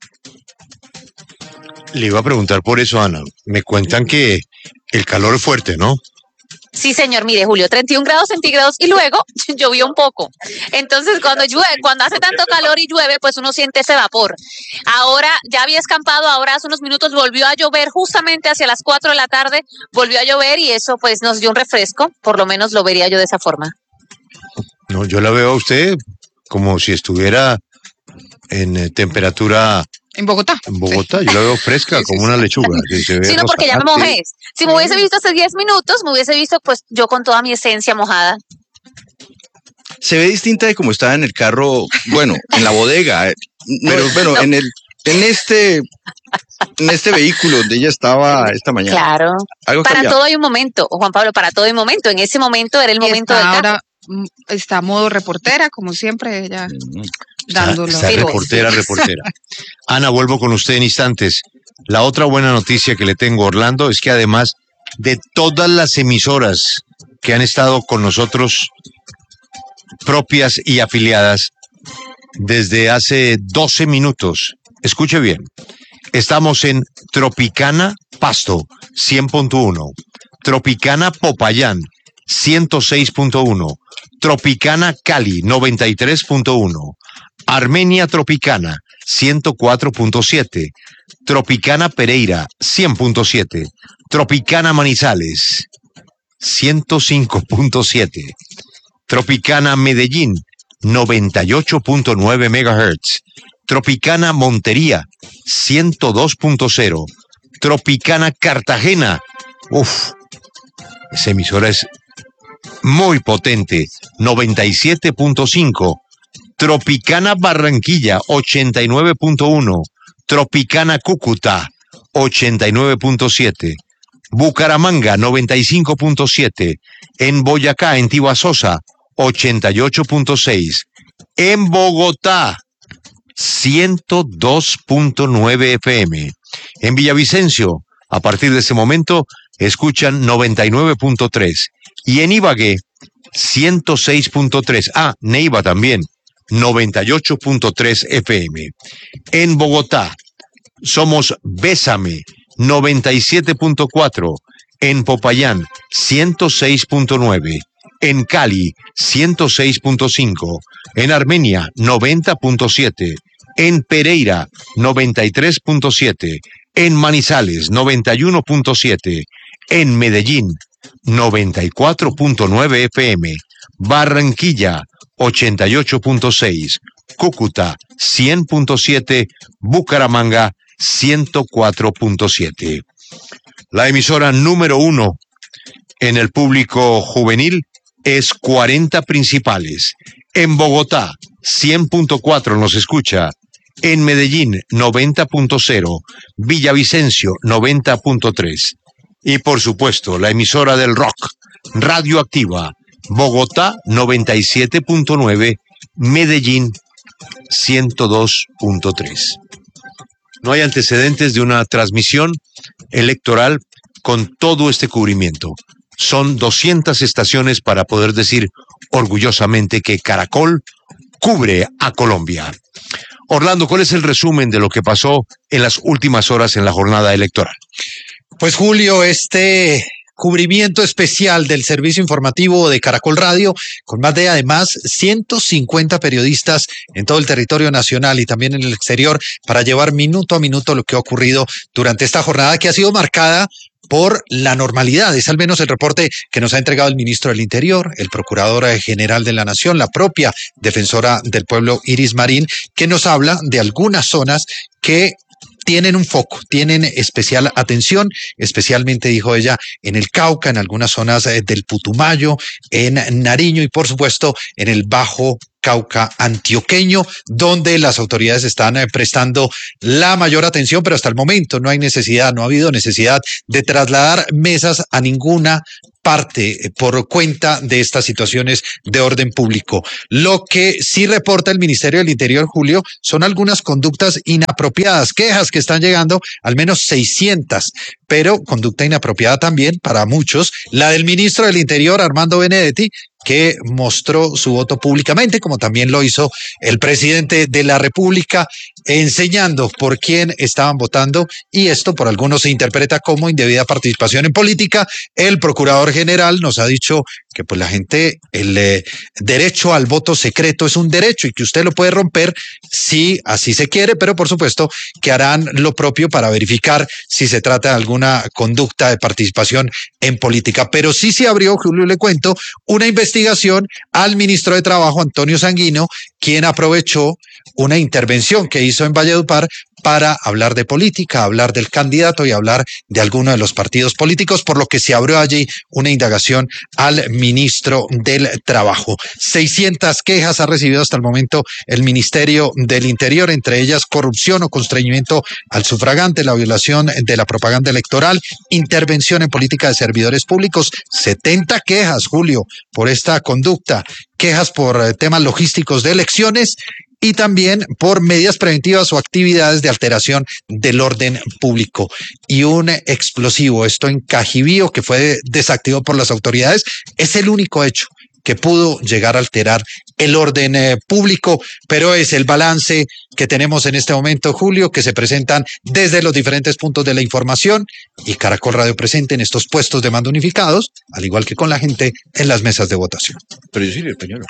Speaker 11: Le iba a preguntar por eso, Ana. Me cuentan que el calor es fuerte, ¿no?
Speaker 16: Sí, señor, mire, Julio, treinta y un grados centígrados y luego llovió un poco. Entonces, cuando llueve, cuando hace tanto calor y llueve, pues uno siente ese vapor. Ahora ya había escampado, ahora hace unos minutos volvió a llover, justamente hacia las cuatro de la tarde volvió a llover y eso pues nos dio un refresco, por lo menos lo vería yo de esa forma.
Speaker 11: No, yo la veo a usted como si estuviera en eh, temperatura...
Speaker 13: En Bogotá.
Speaker 11: En Bogotá, sí. Yo la veo fresca, sí, como sí, una lechuga. Que se ve
Speaker 16: sí, no, porque ya me mojé. Si me hubiese visto hace diez minutos, me hubiese visto pues yo con toda mi esencia mojada.
Speaker 12: Se ve distinta de como estaba en el carro, bueno, en la bodega, pero bueno, no. en el en este en este vehículo donde ella estaba esta mañana.
Speaker 16: Claro. Para cambiado? Todo hay un momento, Juan Pablo, para todo hay un momento. En ese momento era el momento del carro.
Speaker 13: Ahora está modo reportera, como siempre, ella... Mm.
Speaker 11: Dándolo. Está, está reportera, reportera. Ana, vuelvo con usted en instantes. La otra buena noticia que le tengo, Orlando, es que además de todas las emisoras que han estado con nosotros, propias y afiliadas, desde hace doce minutos, escuche bien, estamos en Tropicana Pasto, cien punto uno, Tropicana Popayán, ciento seis punto uno, Tropicana Cali, noventa y tres punto uno, Armenia Tropicana, ciento cuatro punto siete, Tropicana Pereira, cien punto siete, Tropicana Manizales, ciento cinco punto siete, Tropicana Medellín, noventa y ocho punto nueve megahertz, Tropicana Montería, ciento dos punto cero, Tropicana Cartagena, uff, esa emisora es muy potente, noventa y siete punto cinco, Tropicana Barranquilla, ochenta y nueve punto uno, Tropicana Cúcuta, ochenta y nueve punto siete, Bucaramanga, noventa y cinco punto siete, en Boyacá, en Tibasosa, ochenta y ocho punto seis, en Bogotá, ciento dos punto nueve F M, en Villavicencio, a partir de ese momento, escuchan noventa y nueve punto tres, y en Ibagué, ciento seis punto tres, ah, Neiva también, noventa y ocho punto tres F M. En Bogotá somos Bésame, noventa y siete punto cuatro. En Popayán, ciento seis punto nueve. En Cali, ciento seis punto cinco. En Armenia, noventa punto siete. En Pereira, noventa y tres punto siete. En Manizales, noventa y uno punto siete. En Medellín, noventa y cuatro punto nueve F M. Barranquilla, ochenta y ocho punto seis, Cúcuta cien punto siete, Bucaramanga ciento cuatro punto siete. La emisora número uno en el público juvenil es cuarenta Principales. En Bogotá, cien punto cuatro nos escucha. En Medellín, noventa punto cero. Villavicencio, noventa punto tres. Y por supuesto, la emisora del rock, Radioactiva, Bogotá, noventa y siete punto nueve, Medellín, ciento dos punto tres. No hay antecedentes de una transmisión electoral con todo este cubrimiento. Son doscientas estaciones para poder decir orgullosamente que Caracol cubre a Colombia. Orlando, ¿cuál es el resumen de lo que pasó en las últimas horas en la jornada electoral?
Speaker 3: Pues Julio, este cubrimiento especial del servicio informativo de Caracol Radio, con más de además ciento cincuenta periodistas en todo el territorio nacional y también en el exterior para llevar minuto a minuto lo que ha ocurrido durante esta jornada que ha sido marcada por la normalidad. Es al menos el reporte que nos ha entregado el ministro del Interior, el procurador general de la Nación, la propia defensora del pueblo Iris Marín, que nos habla de algunas zonas que tienen un foco, tienen especial atención, especialmente, dijo ella, en el Cauca, en algunas zonas del Putumayo, en Nariño y por supuesto en el Bajo Cauca antioqueño, donde las autoridades están eh, prestando la mayor atención, pero hasta el momento no hay necesidad, no ha habido necesidad de trasladar mesas a ninguna parte por cuenta de estas situaciones de orden público. Lo que sí reporta el Ministerio del Interior, Julio, son algunas conductas inapropiadas, quejas que están llegando, al menos seiscientas, pero conducta inapropiada también para muchos, la del ministro del Interior, Armando Benedetti, que mostró su voto públicamente, como también lo hizo el presidente de la República, enseñando por quién estaban votando, y esto por algunos se interpreta como indebida participación en política. El procurador general nos ha dicho que pues la gente, el eh, derecho al voto secreto es un derecho y que usted lo puede romper si así se quiere, pero por supuesto que harán lo propio para verificar si se trata de alguna conducta de participación en política. Pero sí se abrió, Julio, le cuento, una investigación al ministro de Trabajo, Antonio Sanguino, quien aprovechó una intervención que hizo en Valledupar para hablar de política, hablar del candidato y hablar de alguno de los partidos políticos, por lo que se abrió allí una indagación al ministro del Trabajo. seiscientas quejas ha recibido hasta el momento el Ministerio del Interior, entre ellas corrupción o constreñimiento al sufragante, la violación de la propaganda electoral, intervención en política de servidores públicos, setenta quejas, Julio, por esta conducta, quejas por temas logísticos de elecciones, y también por medidas preventivas o actividades de alteración del orden público. Y un explosivo, esto en Cajibío, que fue desactivado por las autoridades, es el único hecho que pudo llegar a alterar el orden eh, público, pero es el balance que tenemos en este momento, Julio, que se presentan desde los diferentes puntos de la información, y Caracol Radio presente en estos puestos de mando unificados, al igual que con la gente en las mesas de votación.
Speaker 11: Pero yo sí, el pañuelo.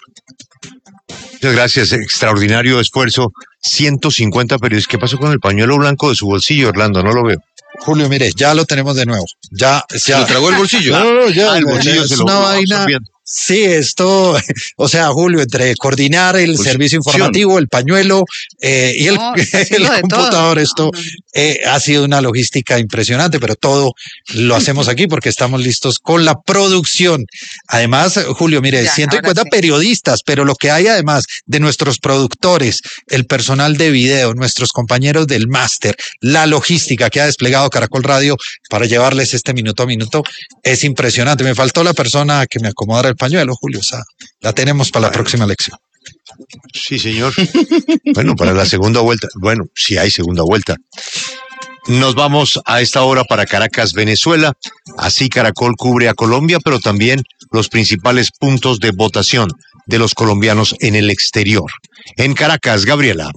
Speaker 11: Muchas gracias, extraordinario esfuerzo. ciento cincuenta periodistas. ¿Qué pasó con el pañuelo blanco de su bolsillo, Orlando? No lo veo.
Speaker 3: Julio, mire, ya lo tenemos de nuevo. Ya, ya.
Speaker 11: ¿Se lo tragó el bolsillo?
Speaker 3: No, no, ya.
Speaker 11: Ah, el bolsillo
Speaker 3: es
Speaker 11: se lo
Speaker 3: una
Speaker 11: lo
Speaker 3: vaina.
Speaker 11: absorbiendo.
Speaker 3: Sí, esto, o sea, Julio, entre coordinar el
Speaker 11: Pues,
Speaker 3: servicio informativo, el pañuelo eh, y el,
Speaker 13: No, está
Speaker 3: el
Speaker 13: haciendo de
Speaker 3: computador,
Speaker 13: todo.
Speaker 3: esto eh, ha sido una logística impresionante, pero todo lo hacemos aquí porque estamos listos con la producción. Además, Julio, mire,
Speaker 13: Ya,
Speaker 3: ciento cincuenta
Speaker 13: ahora sí.
Speaker 3: periodistas, pero lo que hay además de nuestros productores, el personal de video, nuestros compañeros del máster, la logística que ha desplegado Caracol Radio para llevarles este minuto a minuto, es impresionante. Me faltó la persona que me acomodara el pañuelo, Julio, o sea, la tenemos para la próxima lección.
Speaker 11: Sí, señor. Bueno, para la segunda vuelta. Bueno, si hay segunda vuelta. Nos vamos a esta hora para Caracas, Venezuela. Así Caracol cubre a Colombia, pero también los principales puntos de votación de los colombianos en el exterior. En Caracas, Gabriela.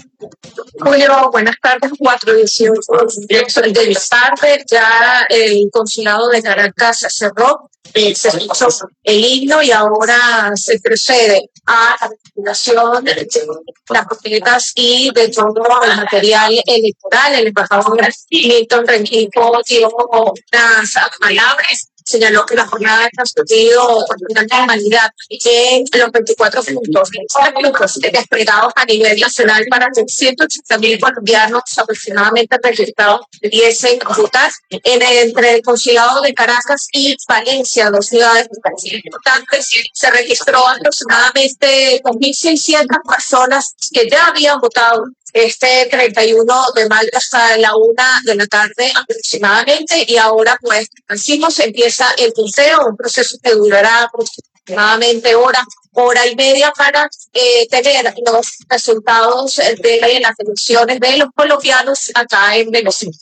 Speaker 17: Julio, buenas tardes, cuatro dieciocho de la tarde, ya el consulado de Caracas se cerró, eh, se hizo el himno y ahora se procede a la retiración de las papeletas y de todo el material electoral. El embajador Milton Rengifo dio unas palabras. Señaló que la jornada ha transcurrido con una normalidad en los veinticuatro puntos, puntos desplegados a nivel nacional para que ciento ochenta mil colombianos aproximadamente registrados pudiesen votar. En, entre el consulado de Caracas y Valencia, dos ciudades importantes, se registró aproximadamente dos mil seiscientas personas que ya habían votado este treinta y uno de mayo hasta la una de la tarde aproximadamente, y ahora pues decimos empieza el conteo, un proceso que durará aproximadamente hora, hora y media para eh, tener los resultados de las elecciones de los colombianos acá en Venezuela.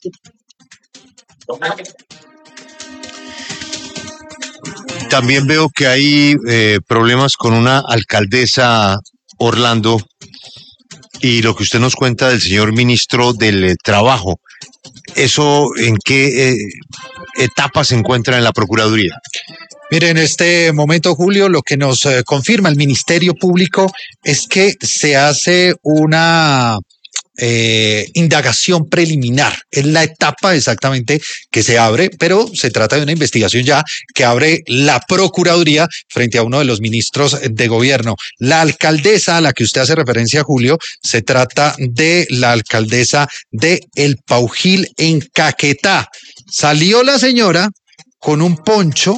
Speaker 11: También veo que hay eh, problemas con una alcaldesa, Orlando, y lo que usted nos cuenta del señor ministro del eh, Trabajo. ¿Eso en qué eh, etapa se encuentra en la Procuraduría?
Speaker 3: Mire, en este momento, Julio, lo que nos eh, confirma el Ministerio Público es que se hace una eh, indagación preliminar. Es la etapa exactamente que se abre, pero se trata de una investigación ya que abre la Procuraduría frente a uno de los ministros de gobierno. La alcaldesa a la que usted hace referencia, Julio, se trata de la alcaldesa de El Paujil en Caquetá. Salió la señora con un poncho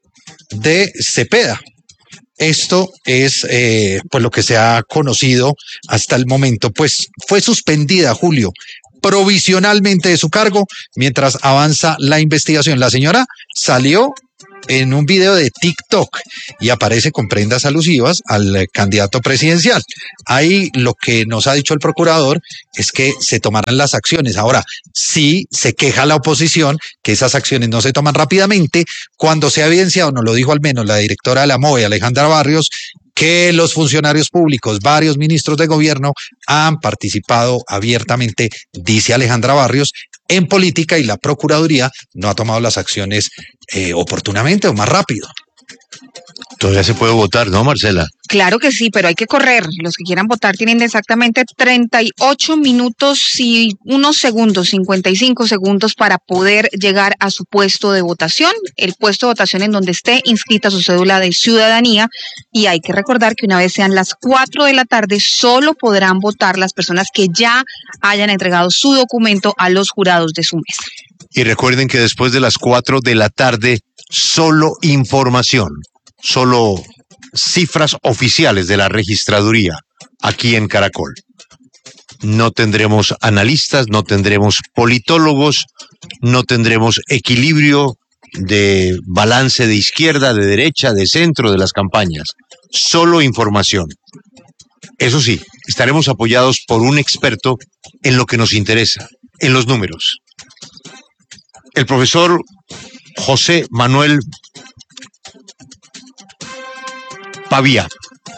Speaker 3: de Cepeda. Esto es eh, pues lo que se ha conocido hasta el momento. Pues fue suspendida, Julio, provisionalmente de su cargo mientras avanza la investigación. La señora salió en un video de TikTok y aparece con prendas alusivas al candidato presidencial. Ahí lo que nos ha dicho el procurador es que se tomarán las acciones. Ahora, sí se queja la oposición que esas acciones no se toman rápidamente cuando se ha evidenciado, nos lo dijo al menos la directora de la M O E, Alejandra Barrios, que los funcionarios públicos, varios ministros de gobierno, han participado abiertamente, dice Alejandra Barrios, en política, y la Procuraduría no ha tomado las acciones eh, oportunamente o más rápido.
Speaker 11: Todavía se puede votar, ¿no, Marcela?
Speaker 13: Claro que sí, pero hay que correr. Los que quieran votar tienen exactamente treinta y ocho minutos y unos segundos, cincuenta y cinco segundos para poder llegar a su puesto de votación, el puesto de votación en donde esté inscrita su cédula de ciudadanía. Y hay que recordar que una vez sean las cuatro de la tarde, solo podrán votar las personas que ya hayan entregado su documento a los jurados de su mesa.
Speaker 11: Y recuerden que después de las cuatro de la tarde, solo información, solo cifras oficiales de la registraduría aquí en Caracol. No tendremos analistas, no tendremos politólogos, no tendremos equilibrio de balance de izquierda, de derecha, de centro de las campañas. Solo información. Eso sí, estaremos apoyados por un experto en lo que nos interesa, en los números. El profesor José Manuel Pavía.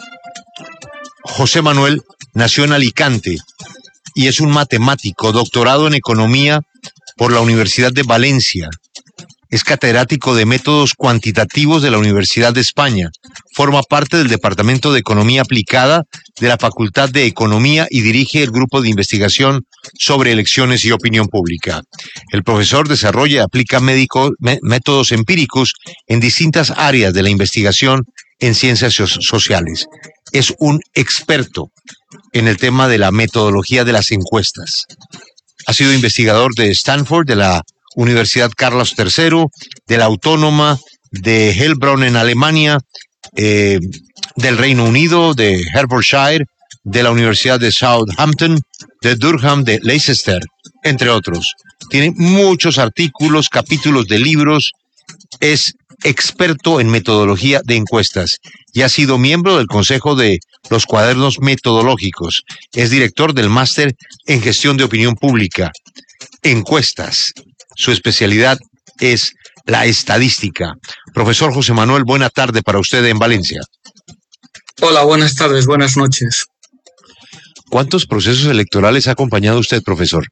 Speaker 11: José Manuel nació en Alicante y es un matemático, doctorado en economía por la Universidad de Valencia. Es catedrático de métodos cuantitativos de la Universidad de España. Forma parte del Departamento de Economía Aplicada de la Facultad de Economía y dirige el grupo de investigación sobre elecciones y opinión pública. El profesor desarrolla y aplica médico, me, métodos empíricos en distintas áreas de la investigación en ciencias so- sociales. Es un experto en el tema de la metodología de las encuestas. Ha sido investigador de Stanford, de la Universidad Carlos tercero, de la Autónoma de Heilbronn en Alemania, eh, del Reino Unido, de Hertfordshire, de la Universidad de Southampton, de Durham, de Leicester, entre otros. Tiene muchos artículos, capítulos de libros, es experto en metodología de encuestas y ha sido miembro del Consejo de los Cuadernos Metodológicos. Es director del Máster en Gestión de Opinión Pública. Encuestas. Su especialidad es la estadística. Profesor José Manuel, buena tarde para usted en Valencia.
Speaker 18: Hola, buenas tardes, buenas noches.
Speaker 11: ¿Cuántos procesos electorales ha acompañado usted, profesor?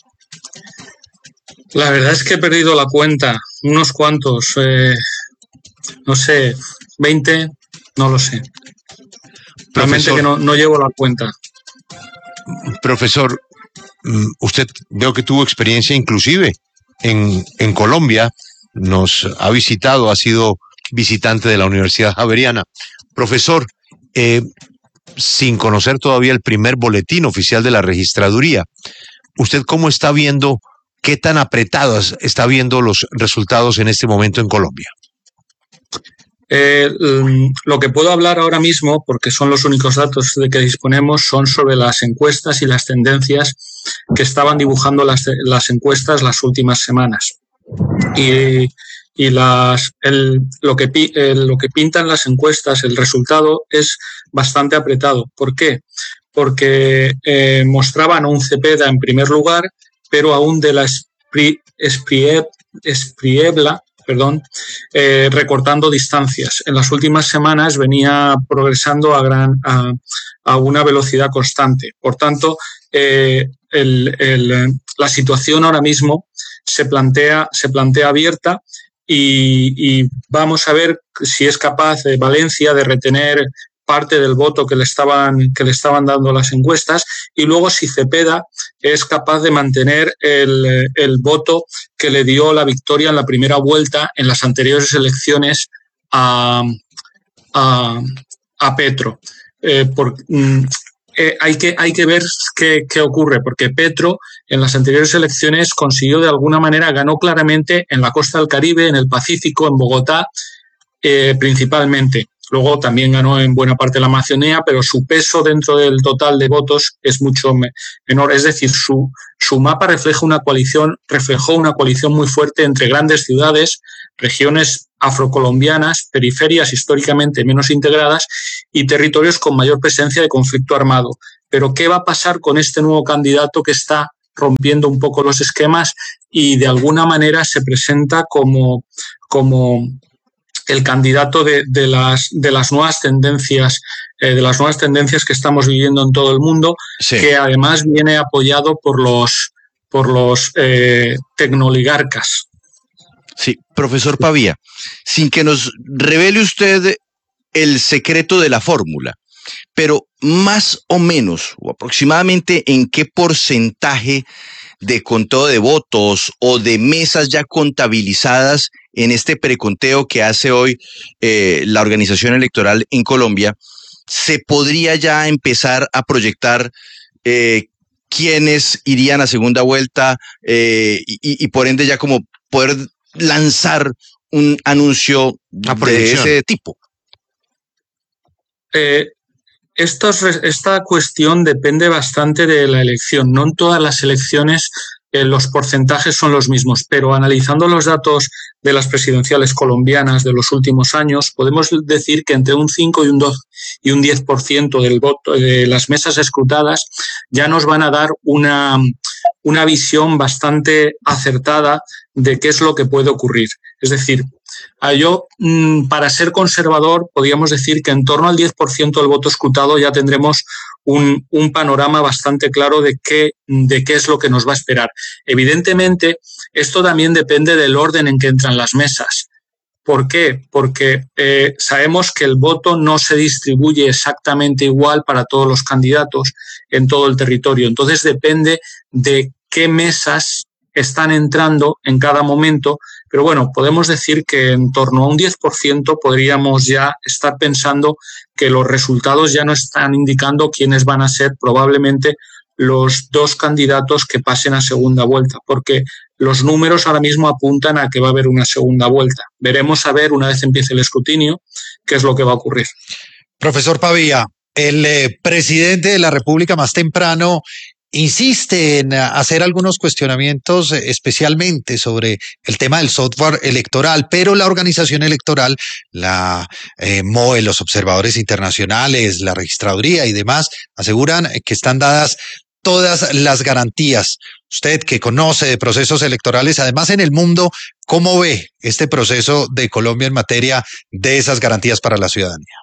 Speaker 18: La verdad es que he perdido la cuenta, unos cuantos, eh, no sé, veinte, no lo sé. Realmente que no, no llevo la cuenta.
Speaker 11: Profesor, usted veo que tuvo experiencia inclusive en, en Colombia, nos ha visitado, ha sido visitante de la Universidad Javeriana. Profesor, eh, sin conocer todavía el primer boletín oficial de la registraduría, ¿usted cómo está viendo, qué tan apretados está viendo los resultados en este momento en Colombia?
Speaker 18: Eh, lo que puedo hablar ahora mismo, porque son los únicos datos de que disponemos, son sobre las encuestas y las tendencias que estaban dibujando las, las encuestas las últimas semanas. Y, y las, el, lo, que, el, lo que pintan las encuestas, el resultado es bastante apretado. ¿Por qué? Porque eh, mostraban a un Cepeda en primer lugar, pero aún de la Espriebla, perdón, eh, recortando distancias. En las últimas semanas venía progresando a, gran, a, a una velocidad constante. Por tanto, eh, el, el, la situación ahora mismo se plantea, se plantea abierta y, y vamos a ver si es capaz de Valencia de retener parte del voto que le estaban, que le estaban dando las encuestas, y luego si Cepeda es capaz de mantener el, el voto que le dio la victoria en la primera vuelta en las anteriores elecciones a, a, a Petro. Eh, por, mm, eh, hay, que, hay que ver qué, qué ocurre, porque Petro en las anteriores elecciones consiguió de alguna manera, ganó claramente en la costa del Caribe, en el Pacífico, en Bogotá, eh, principalmente. Luego también ganó en buena parte de la Amazonía, pero su peso dentro del total de votos es mucho menor. Es decir, su, su mapa refleja una coalición, reflejó una coalición muy fuerte entre grandes ciudades, regiones afrocolombianas, periferias históricamente menos integradas y territorios con mayor presencia de conflicto armado. Pero ¿qué va a pasar con este nuevo candidato que está rompiendo un poco los esquemas y de alguna manera se presenta como, como el candidato de, de, las, de las nuevas tendencias, eh, de las nuevas tendencias que estamos viviendo en todo el mundo, sí, que además viene apoyado por los, por los eh, tecnoligarcas?
Speaker 12: Sí, profesor Pavía, sin que nos revele usted el secreto de la fórmula, pero más o menos o aproximadamente en qué porcentaje de conteo de votos o de mesas ya contabilizadas en este preconteo que hace hoy eh, la organización electoral en Colombia, se podría ya empezar a proyectar eh, quiénes irían a segunda vuelta eh, y, y por ende ya como poder lanzar un anuncio de ese tipo?
Speaker 18: Eh, estos, esta cuestión depende bastante de la elección. No en todas las elecciones eh, los porcentajes son los mismos, pero analizando los datos de las presidenciales colombianas de los últimos años, podemos decir que entre un cinco y un dos y un diez por ciento del voto de las mesas escrutadas ya nos van a dar una, una visión bastante acertada de qué es lo que puede ocurrir. Es decir, yo, para ser conservador, podríamos decir que en torno al diez por ciento del voto escrutado ya tendremos un, un panorama bastante claro de qué, de qué es lo que nos va a esperar. Evidentemente, esto también depende del orden en que entran las mesas. ¿Por qué? Porque eh, sabemos que el voto no se distribuye exactamente igual para todos los candidatos en todo el territorio. Entonces, depende de qué mesas están entrando en cada momento, pero bueno, podemos decir que en torno a un diez por ciento podríamos ya estar pensando que los resultados ya no están indicando quiénes van a ser probablemente los dos candidatos que pasen a segunda vuelta, porque los números ahora mismo apuntan a que va a haber una segunda vuelta. Veremos a ver, una vez empiece el escrutinio, qué es lo que va a ocurrir.
Speaker 3: Profesor Pavía, el eh, presidente de la República más temprano insiste en hacer algunos cuestionamientos especialmente sobre el tema del software electoral, pero la organización electoral, la eh, M O E, los observadores internacionales, la registraduría y demás, aseguran que están dadas todas las garantías. Usted que conoce de procesos electorales, además en el mundo, ¿cómo ve este proceso de Colombia en materia de esas garantías para la ciudadanía?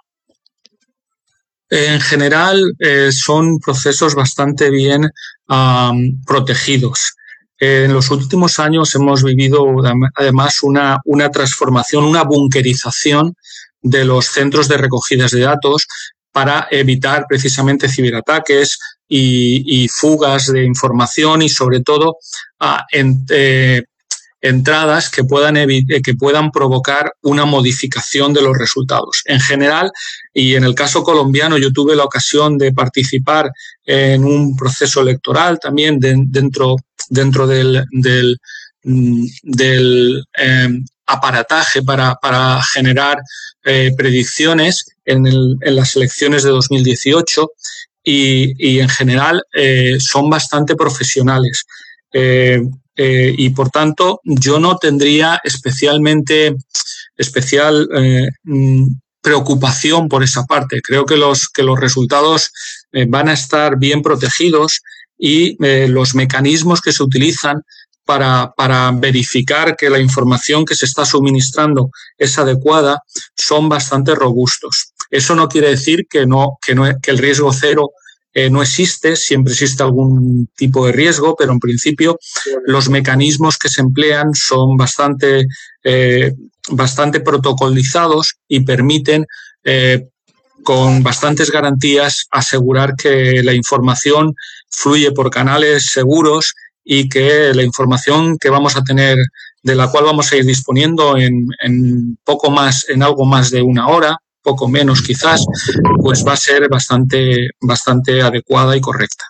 Speaker 18: En general, eh, son procesos bastante bien um, protegidos. Eh, en los últimos años hemos vivido además una, una transformación, una bunkerización de los centros de recogidas de datos para evitar precisamente ciberataques y, y fugas de información y sobre todo uh, en, eh, entradas que puedan, que puedan provocar una modificación de los resultados. En general, y en el caso colombiano, yo tuve la ocasión de participar en un proceso electoral también de, dentro, dentro del, del, del eh, aparataje para, para generar eh, predicciones en, el, en las elecciones de dos mil dieciocho y, y en general eh, son bastante profesionales. Eh, Eh, y por tanto yo no tendría especialmente especial eh, preocupación por esa parte. Creo que los que los resultados eh, van a estar bien protegidos y eh, los mecanismos que se utilizan para, para verificar que la información que se está suministrando es adecuada son bastante robustos. Eso no quiere decir que no que no que el riesgo cero Eh, no existe, siempre existe algún tipo de riesgo, pero en principio los mecanismos que se emplean son bastante, eh, bastante protocolizados y permiten eh, con bastantes garantías, asegurar que la información fluye por canales seguros y que la información que vamos a tener, de la cual vamos a ir disponiendo en, en poco más, en algo más de una hora, poco menos quizás, pues va a ser bastante, bastante adecuada y correcta.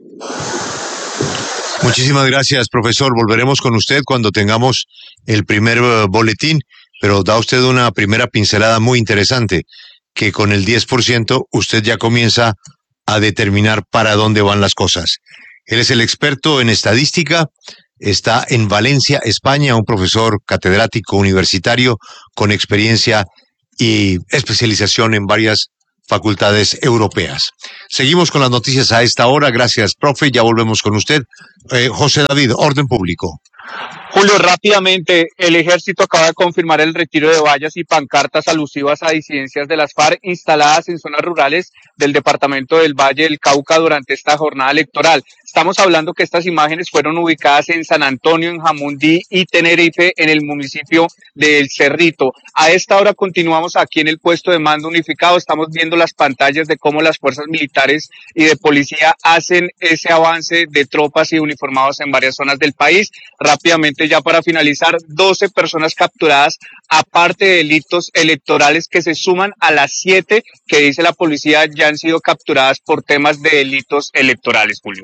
Speaker 11: Muchísimas gracias, profesor. Volveremos con usted cuando tengamos el primer uh, boletín, pero da usted una primera pincelada muy interesante, que con el diez por ciento usted ya comienza a determinar para dónde van las cosas. Él es el experto en estadística, está en Valencia, España, un profesor catedrático universitario con experiencia y especialización en varias facultades europeas. Seguimos con las noticias a esta hora. Gracias, profe. Ya volvemos con usted. Eh, José David, orden público.
Speaker 19: Julio, rápidamente, el ejército acaba de confirmar el retiro de vallas y pancartas alusivas a disidencias de las FARC instaladas en zonas rurales del departamento del Valle del Cauca durante esta jornada electoral. Estamos hablando que estas imágenes fueron ubicadas en San Antonio, en Jamundí y Tenerife, en el municipio de El Cerrito. A esta hora continuamos aquí en el puesto de mando unificado. Estamos viendo las pantallas de cómo las fuerzas militares y de policía hacen ese avance de tropas y uniformados en varias zonas del país. Rápidamente, ya para finalizar, doce personas capturadas, aparte de delitos electorales que se suman a las siete que dice la policía ya han sido capturadas por temas de delitos electorales, Julio.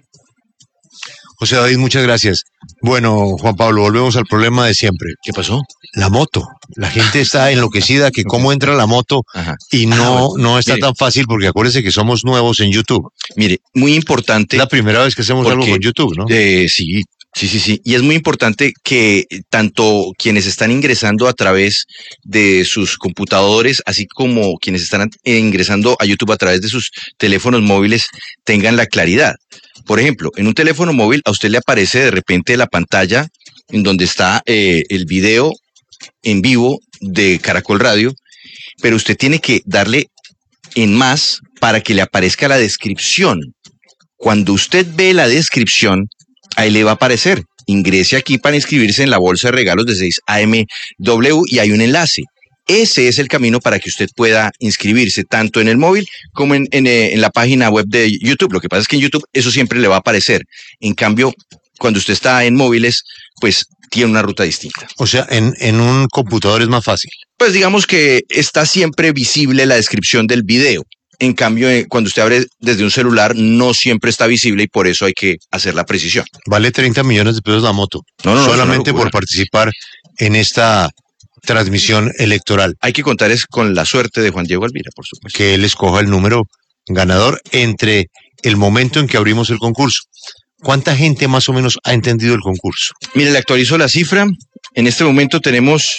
Speaker 11: José David, muchas gracias. Bueno, Juan Pablo, volvemos al problema de siempre.
Speaker 12: ¿Qué pasó?
Speaker 11: La moto. La gente está enloquecida que cómo entra la moto.
Speaker 12: Ajá.
Speaker 11: Y no,
Speaker 12: Ah, bueno,
Speaker 11: no está
Speaker 12: mire.
Speaker 11: tan fácil porque acuérdense que somos nuevos en YouTube.
Speaker 12: Mire, muy importante.
Speaker 11: Es la primera vez que hacemos algo con YouTube, ¿no?
Speaker 12: Eh, sí, sí, sí, sí. Y es muy importante que tanto quienes están ingresando a través de sus computadores, así como quienes están ingresando a YouTube a través de sus teléfonos móviles, tengan la claridad. Por ejemplo, en un teléfono móvil a usted le aparece de repente la pantalla en donde está eh, el video en vivo de Caracol Radio, pero usted tiene que darle en más para que le aparezca la descripción. Cuando usted ve la descripción, ahí le va a aparecer. Ingrese aquí para inscribirse en la bolsa de regalos de seis A M W y hay un enlace. Ese es el camino para que usted pueda inscribirse tanto en el móvil como en, en, en la página web de YouTube. Lo que pasa es que en YouTube eso siempre le va a aparecer. En cambio, cuando usted está en móviles, pues tiene una ruta distinta.
Speaker 11: O sea, en, en un computador es más fácil.
Speaker 12: Pues digamos que está siempre visible la descripción del video. En cambio, eh, cuando usted abre desde un celular, no siempre está visible y por eso hay que hacer la precisión.
Speaker 11: Vale treinta millones de pesos la moto.
Speaker 12: No, no, no,
Speaker 11: solamente
Speaker 12: es una
Speaker 11: por
Speaker 12: locura.
Speaker 11: participar en esta transmisión electoral.
Speaker 12: Hay que contar es con la suerte de Juan Diego Alvira, por supuesto.
Speaker 11: Que él escoja el número ganador entre el momento en que abrimos el concurso. ¿Cuánta gente más o menos ha entendido el concurso?
Speaker 12: Mire, le actualizo la cifra. En este momento tenemos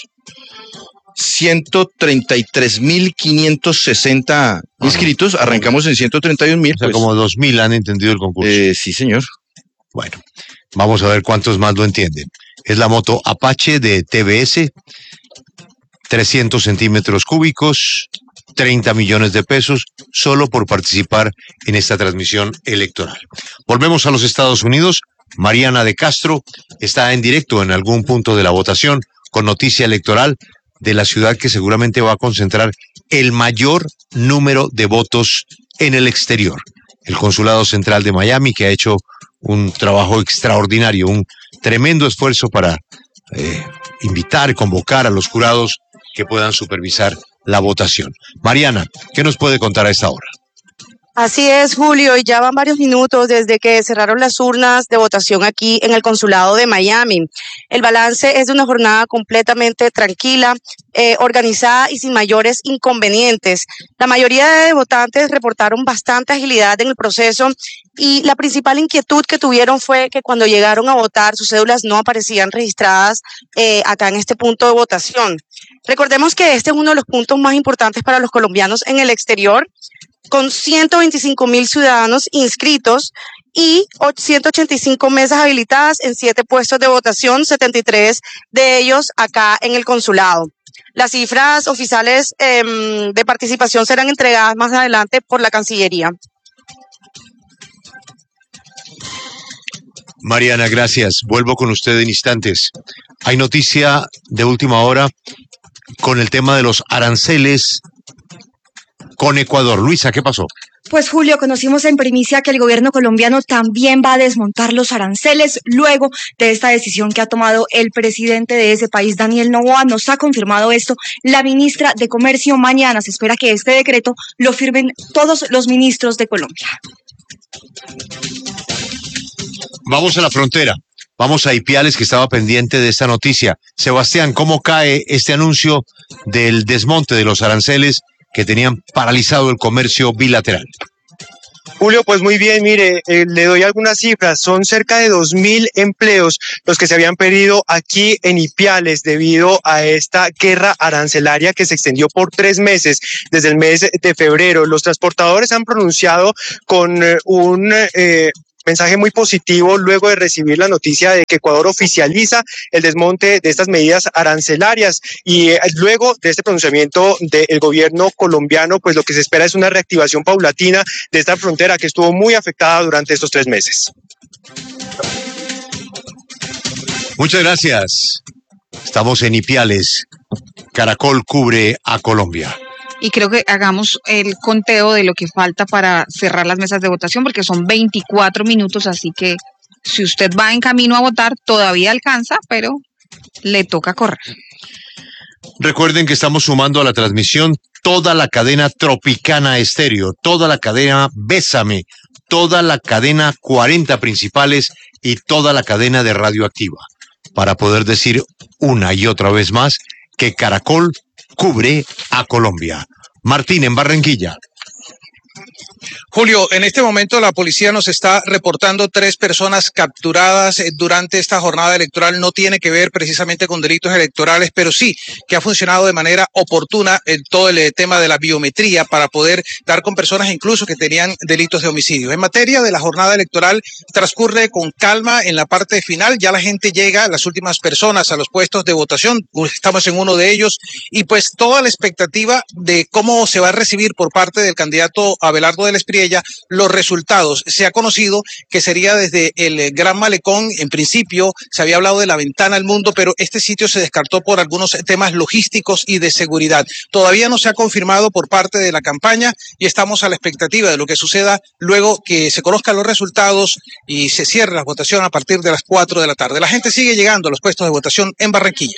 Speaker 12: ciento treinta y tres mil quinientos sesenta inscritos. Arrancamos en ciento treinta y un mil.
Speaker 11: O sea,
Speaker 12: pues,
Speaker 11: como dos mil han entendido el concurso.
Speaker 12: Eh, sí, señor.
Speaker 11: Bueno, vamos a ver cuántos más lo entienden. Es la moto Apache de T B S, trescientos centímetros cúbicos, treinta millones de pesos, solo por participar en esta transmisión electoral. Volvemos a los Estados Unidos. Mariana de Castro está en directo en algún punto de la votación con noticia electoral de la ciudad que seguramente va a concentrar el mayor número de votos en el exterior. El Consulado Central de Miami, que ha hecho un trabajo extraordinario, un tremendo esfuerzo para eh, invitar, convocar a los jurados que puedan supervisar la votación. Mariana, ¿qué nos puede contar a esta hora?
Speaker 6: Así es, Julio, y ya van varios minutos desde que cerraron las urnas de votación aquí en el Consulado de Miami. El balance es de una jornada completamente tranquila, eh, organizada y sin mayores inconvenientes. La mayoría de votantes reportaron bastante agilidad en el proceso y la principal inquietud que tuvieron fue que cuando llegaron a votar sus cédulas no aparecían registradas eh, acá en este punto de votación. Recordemos que este es uno de los puntos más importantes para los colombianos en el exterior, con ciento veinticinco mil ciudadanos inscritos y ciento ochenta y cinco mesas habilitadas en siete puestos de votación, setenta y tres de ellos acá en el consulado. Las cifras oficiales eh, de participación serán entregadas más adelante por la Cancillería.
Speaker 11: Mariana, gracias. Vuelvo con usted en instantes. Hay noticia de última hora con el tema de los aranceles con Ecuador. Luisa, ¿qué pasó?
Speaker 20: Pues Julio, conocimos en primicia que el gobierno colombiano también va a desmontar los aranceles luego de esta decisión que ha tomado el presidente de ese país, Daniel Noboa. Nos ha confirmado esto la ministra de Comercio. Mañana se espera que este decreto lo firmen todos los ministros de Colombia.
Speaker 11: Vamos a la frontera. Vamos a Ipiales, que estaba pendiente de esta noticia. Sebastián, ¿cómo cae este anuncio del desmonte de los aranceles que tenían paralizado el comercio bilateral?
Speaker 21: Julio, pues muy bien, mire, eh, le doy algunas cifras. Son cerca de dos mil empleos los que se habían perdido aquí en Ipiales debido a esta guerra arancelaria que se extendió por tres meses, desde el mes de febrero. Los transportadores han pronunciado con eh, un... Eh, mensaje muy positivo luego de recibir la noticia de que Ecuador oficializa el desmonte de estas medidas arancelarias, y eh, luego de este pronunciamiento del gobierno colombiano, pues lo que se espera es una reactivación paulatina de esta frontera que estuvo muy afectada durante estos tres meses.
Speaker 11: Muchas gracias. Estamos en Ipiales. Caracol cubre a Colombia.
Speaker 13: Y creo que hagamos el conteo de lo que falta para cerrar las mesas de votación, porque son veinticuatro minutos, así que si usted va en camino a votar, todavía alcanza, pero le toca correr.
Speaker 11: Recuerden que estamos sumando a la transmisión toda la cadena Tropicana Estéreo, toda la cadena Bésame, toda la cadena cuarenta principales y toda la cadena de Radioactiva, para poder decir una y otra vez más que Caracol cubre a Colombia. Martín, en Barranquilla.
Speaker 1: Julio, en este momento la policía nos está reportando tres personas capturadas durante esta jornada electoral. No tiene que ver precisamente con delitos electorales, pero sí que ha funcionado de manera oportuna en todo el tema de la biometría para poder dar con personas incluso que tenían delitos de homicidio. En materia de la jornada electoral, transcurre con calma en la parte final. Ya la gente llega, las últimas personas a los puestos de votación. Estamos en uno de ellos y pues toda la expectativa de cómo se va a recibir por parte del candidato Abelardo de la Espriella los resultados. Se ha conocido que sería desde el Gran Malecón. En principio se había hablado de la ventana al mundo, pero este sitio se descartó por algunos temas logísticos y de seguridad. Todavía no se ha confirmado por parte de la campaña y estamos a la expectativa de lo que suceda luego que se conozcan los resultados y se cierre la votación a partir de las cuatro de la tarde. La gente sigue llegando a los puestos de votación en Barranquilla.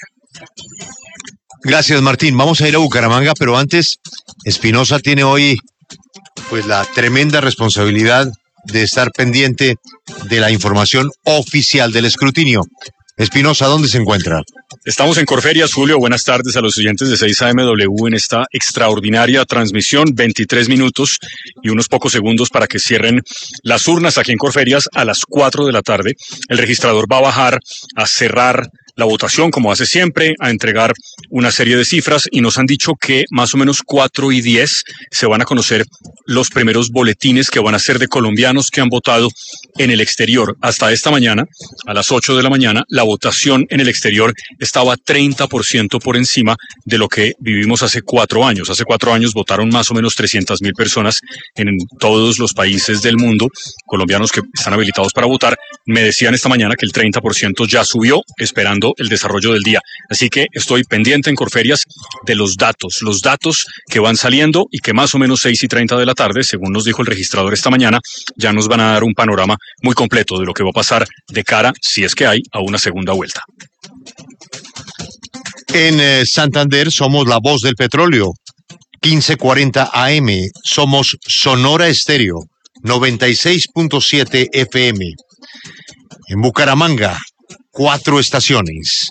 Speaker 11: Gracias, Martín. Vamos a ir a Bucaramanga, pero antes, Espinosa tiene hoy pues la tremenda responsabilidad de estar pendiente de la información oficial del escrutinio. Espinosa, ¿dónde se encuentra?
Speaker 22: Estamos en Corferias, Julio. Buenas tardes a los oyentes de seis A M W en esta extraordinaria transmisión. veintitrés minutos y unos pocos segundos para que cierren las urnas aquí en Corferias a las cuatro de la tarde. El registrador va a bajar a cerrar la votación, como hace siempre, a entregar una serie de cifras, y nos han dicho que más o menos cuatro y diez se van a conocer los primeros boletines que van a ser de colombianos que han votado en el exterior. Hasta esta mañana, a las ocho de la mañana, la votación en el exterior estaba treinta por ciento por encima de lo que vivimos hace cuatro años. Hace cuatro años votaron más o menos trescientas mil personas en todos los países del mundo, colombianos que están habilitados para votar. Me decían esta mañana que el treinta por ciento ya subió, esperando el desarrollo del día. Así que estoy pendiente en Corferias de los datos, los datos que van saliendo y que más o menos seis y treinta de la tarde, según nos dijo el registrador esta mañana, ya nos van a dar un panorama muy completo de lo que va a pasar de cara, si es que hay, a una segunda vuelta.
Speaker 11: En eh, Santander somos la voz del petróleo, quince cuarenta A M, somos Sonora Estéreo, noventa y seis punto siete F M. En Bucaramanga, cuatro estaciones.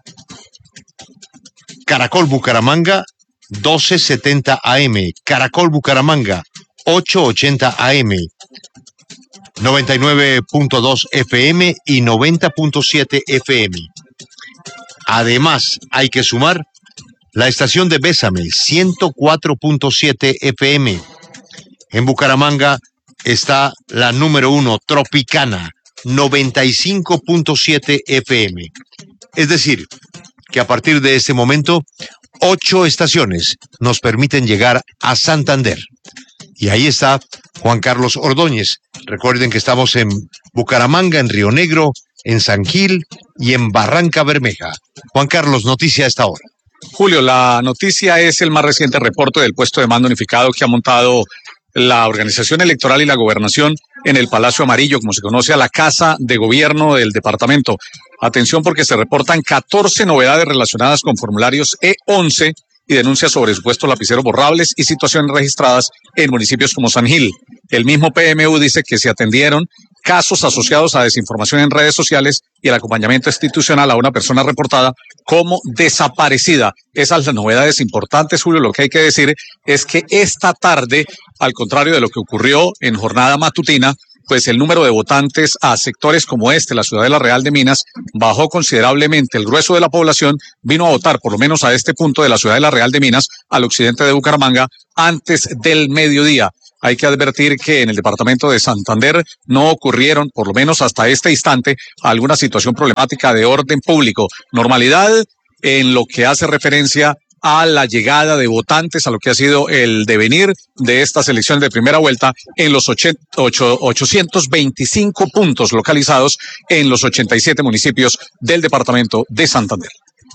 Speaker 11: Caracol Bucaramanga, doce setenta A M. Caracol Bucaramanga, ochocientos ochenta A M. noventa y nueve punto dos F M y noventa punto siete F M. Además, hay que sumar la estación de Bésame, ciento cuatro punto siete F M. En Bucaramanga está la número uno, Tropicana, noventa y cinco punto siete F M. Es decir, que a partir de este momento, ocho estaciones nos permiten llegar a Santander. Y ahí está Juan Carlos Ordóñez. Recuerden que estamos en Bucaramanga, en Río Negro, en San Gil y en Barranca Bermeja. Juan Carlos, noticia a esta hora.
Speaker 22: Julio, la noticia es el más reciente reporte del puesto de mando unificado que ha montado la organización electoral y la gobernación en el Palacio Amarillo, como se conoce, a la Casa de Gobierno del departamento. Atención, porque se reportan catorce novedades relacionadas con formularios E once y denuncias sobre supuestos lapiceros borrables y situaciones registradas en municipios como San Gil. El mismo P M U dice que se atendieron casos asociados a desinformación en redes sociales y el acompañamiento institucional a una persona reportada como desaparecida. Esas las novedades importantes, Julio. Lo que hay que decir es que esta tarde, al contrario de lo que ocurrió en jornada matutina, pues el número de votantes a sectores como este, la Ciudadela Real de Minas, bajó considerablemente. El grueso de la población vino a votar, por lo menos a este punto de la Ciudadela Real de Minas, al occidente de Bucaramanga, antes del mediodía. Hay que advertir que en el departamento de Santander no ocurrieron, por lo menos hasta este instante, alguna situación problemática de orden público. Normalidad en lo que hace referencia a la llegada de votantes, a lo que ha sido el devenir de estas elecciones de primera vuelta en los ochocientos veinticinco puntos localizados en los ochenta y siete municipios del departamento de Santander.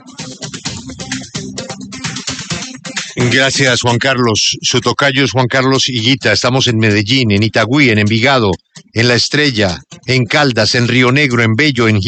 Speaker 11: Gracias, Juan Carlos. Su tocayo es Juan Carlos Higuita. Estamos en Medellín, en Itagüí, en Envigado, en La Estrella, en Caldas, en Río Negro, en Bello, en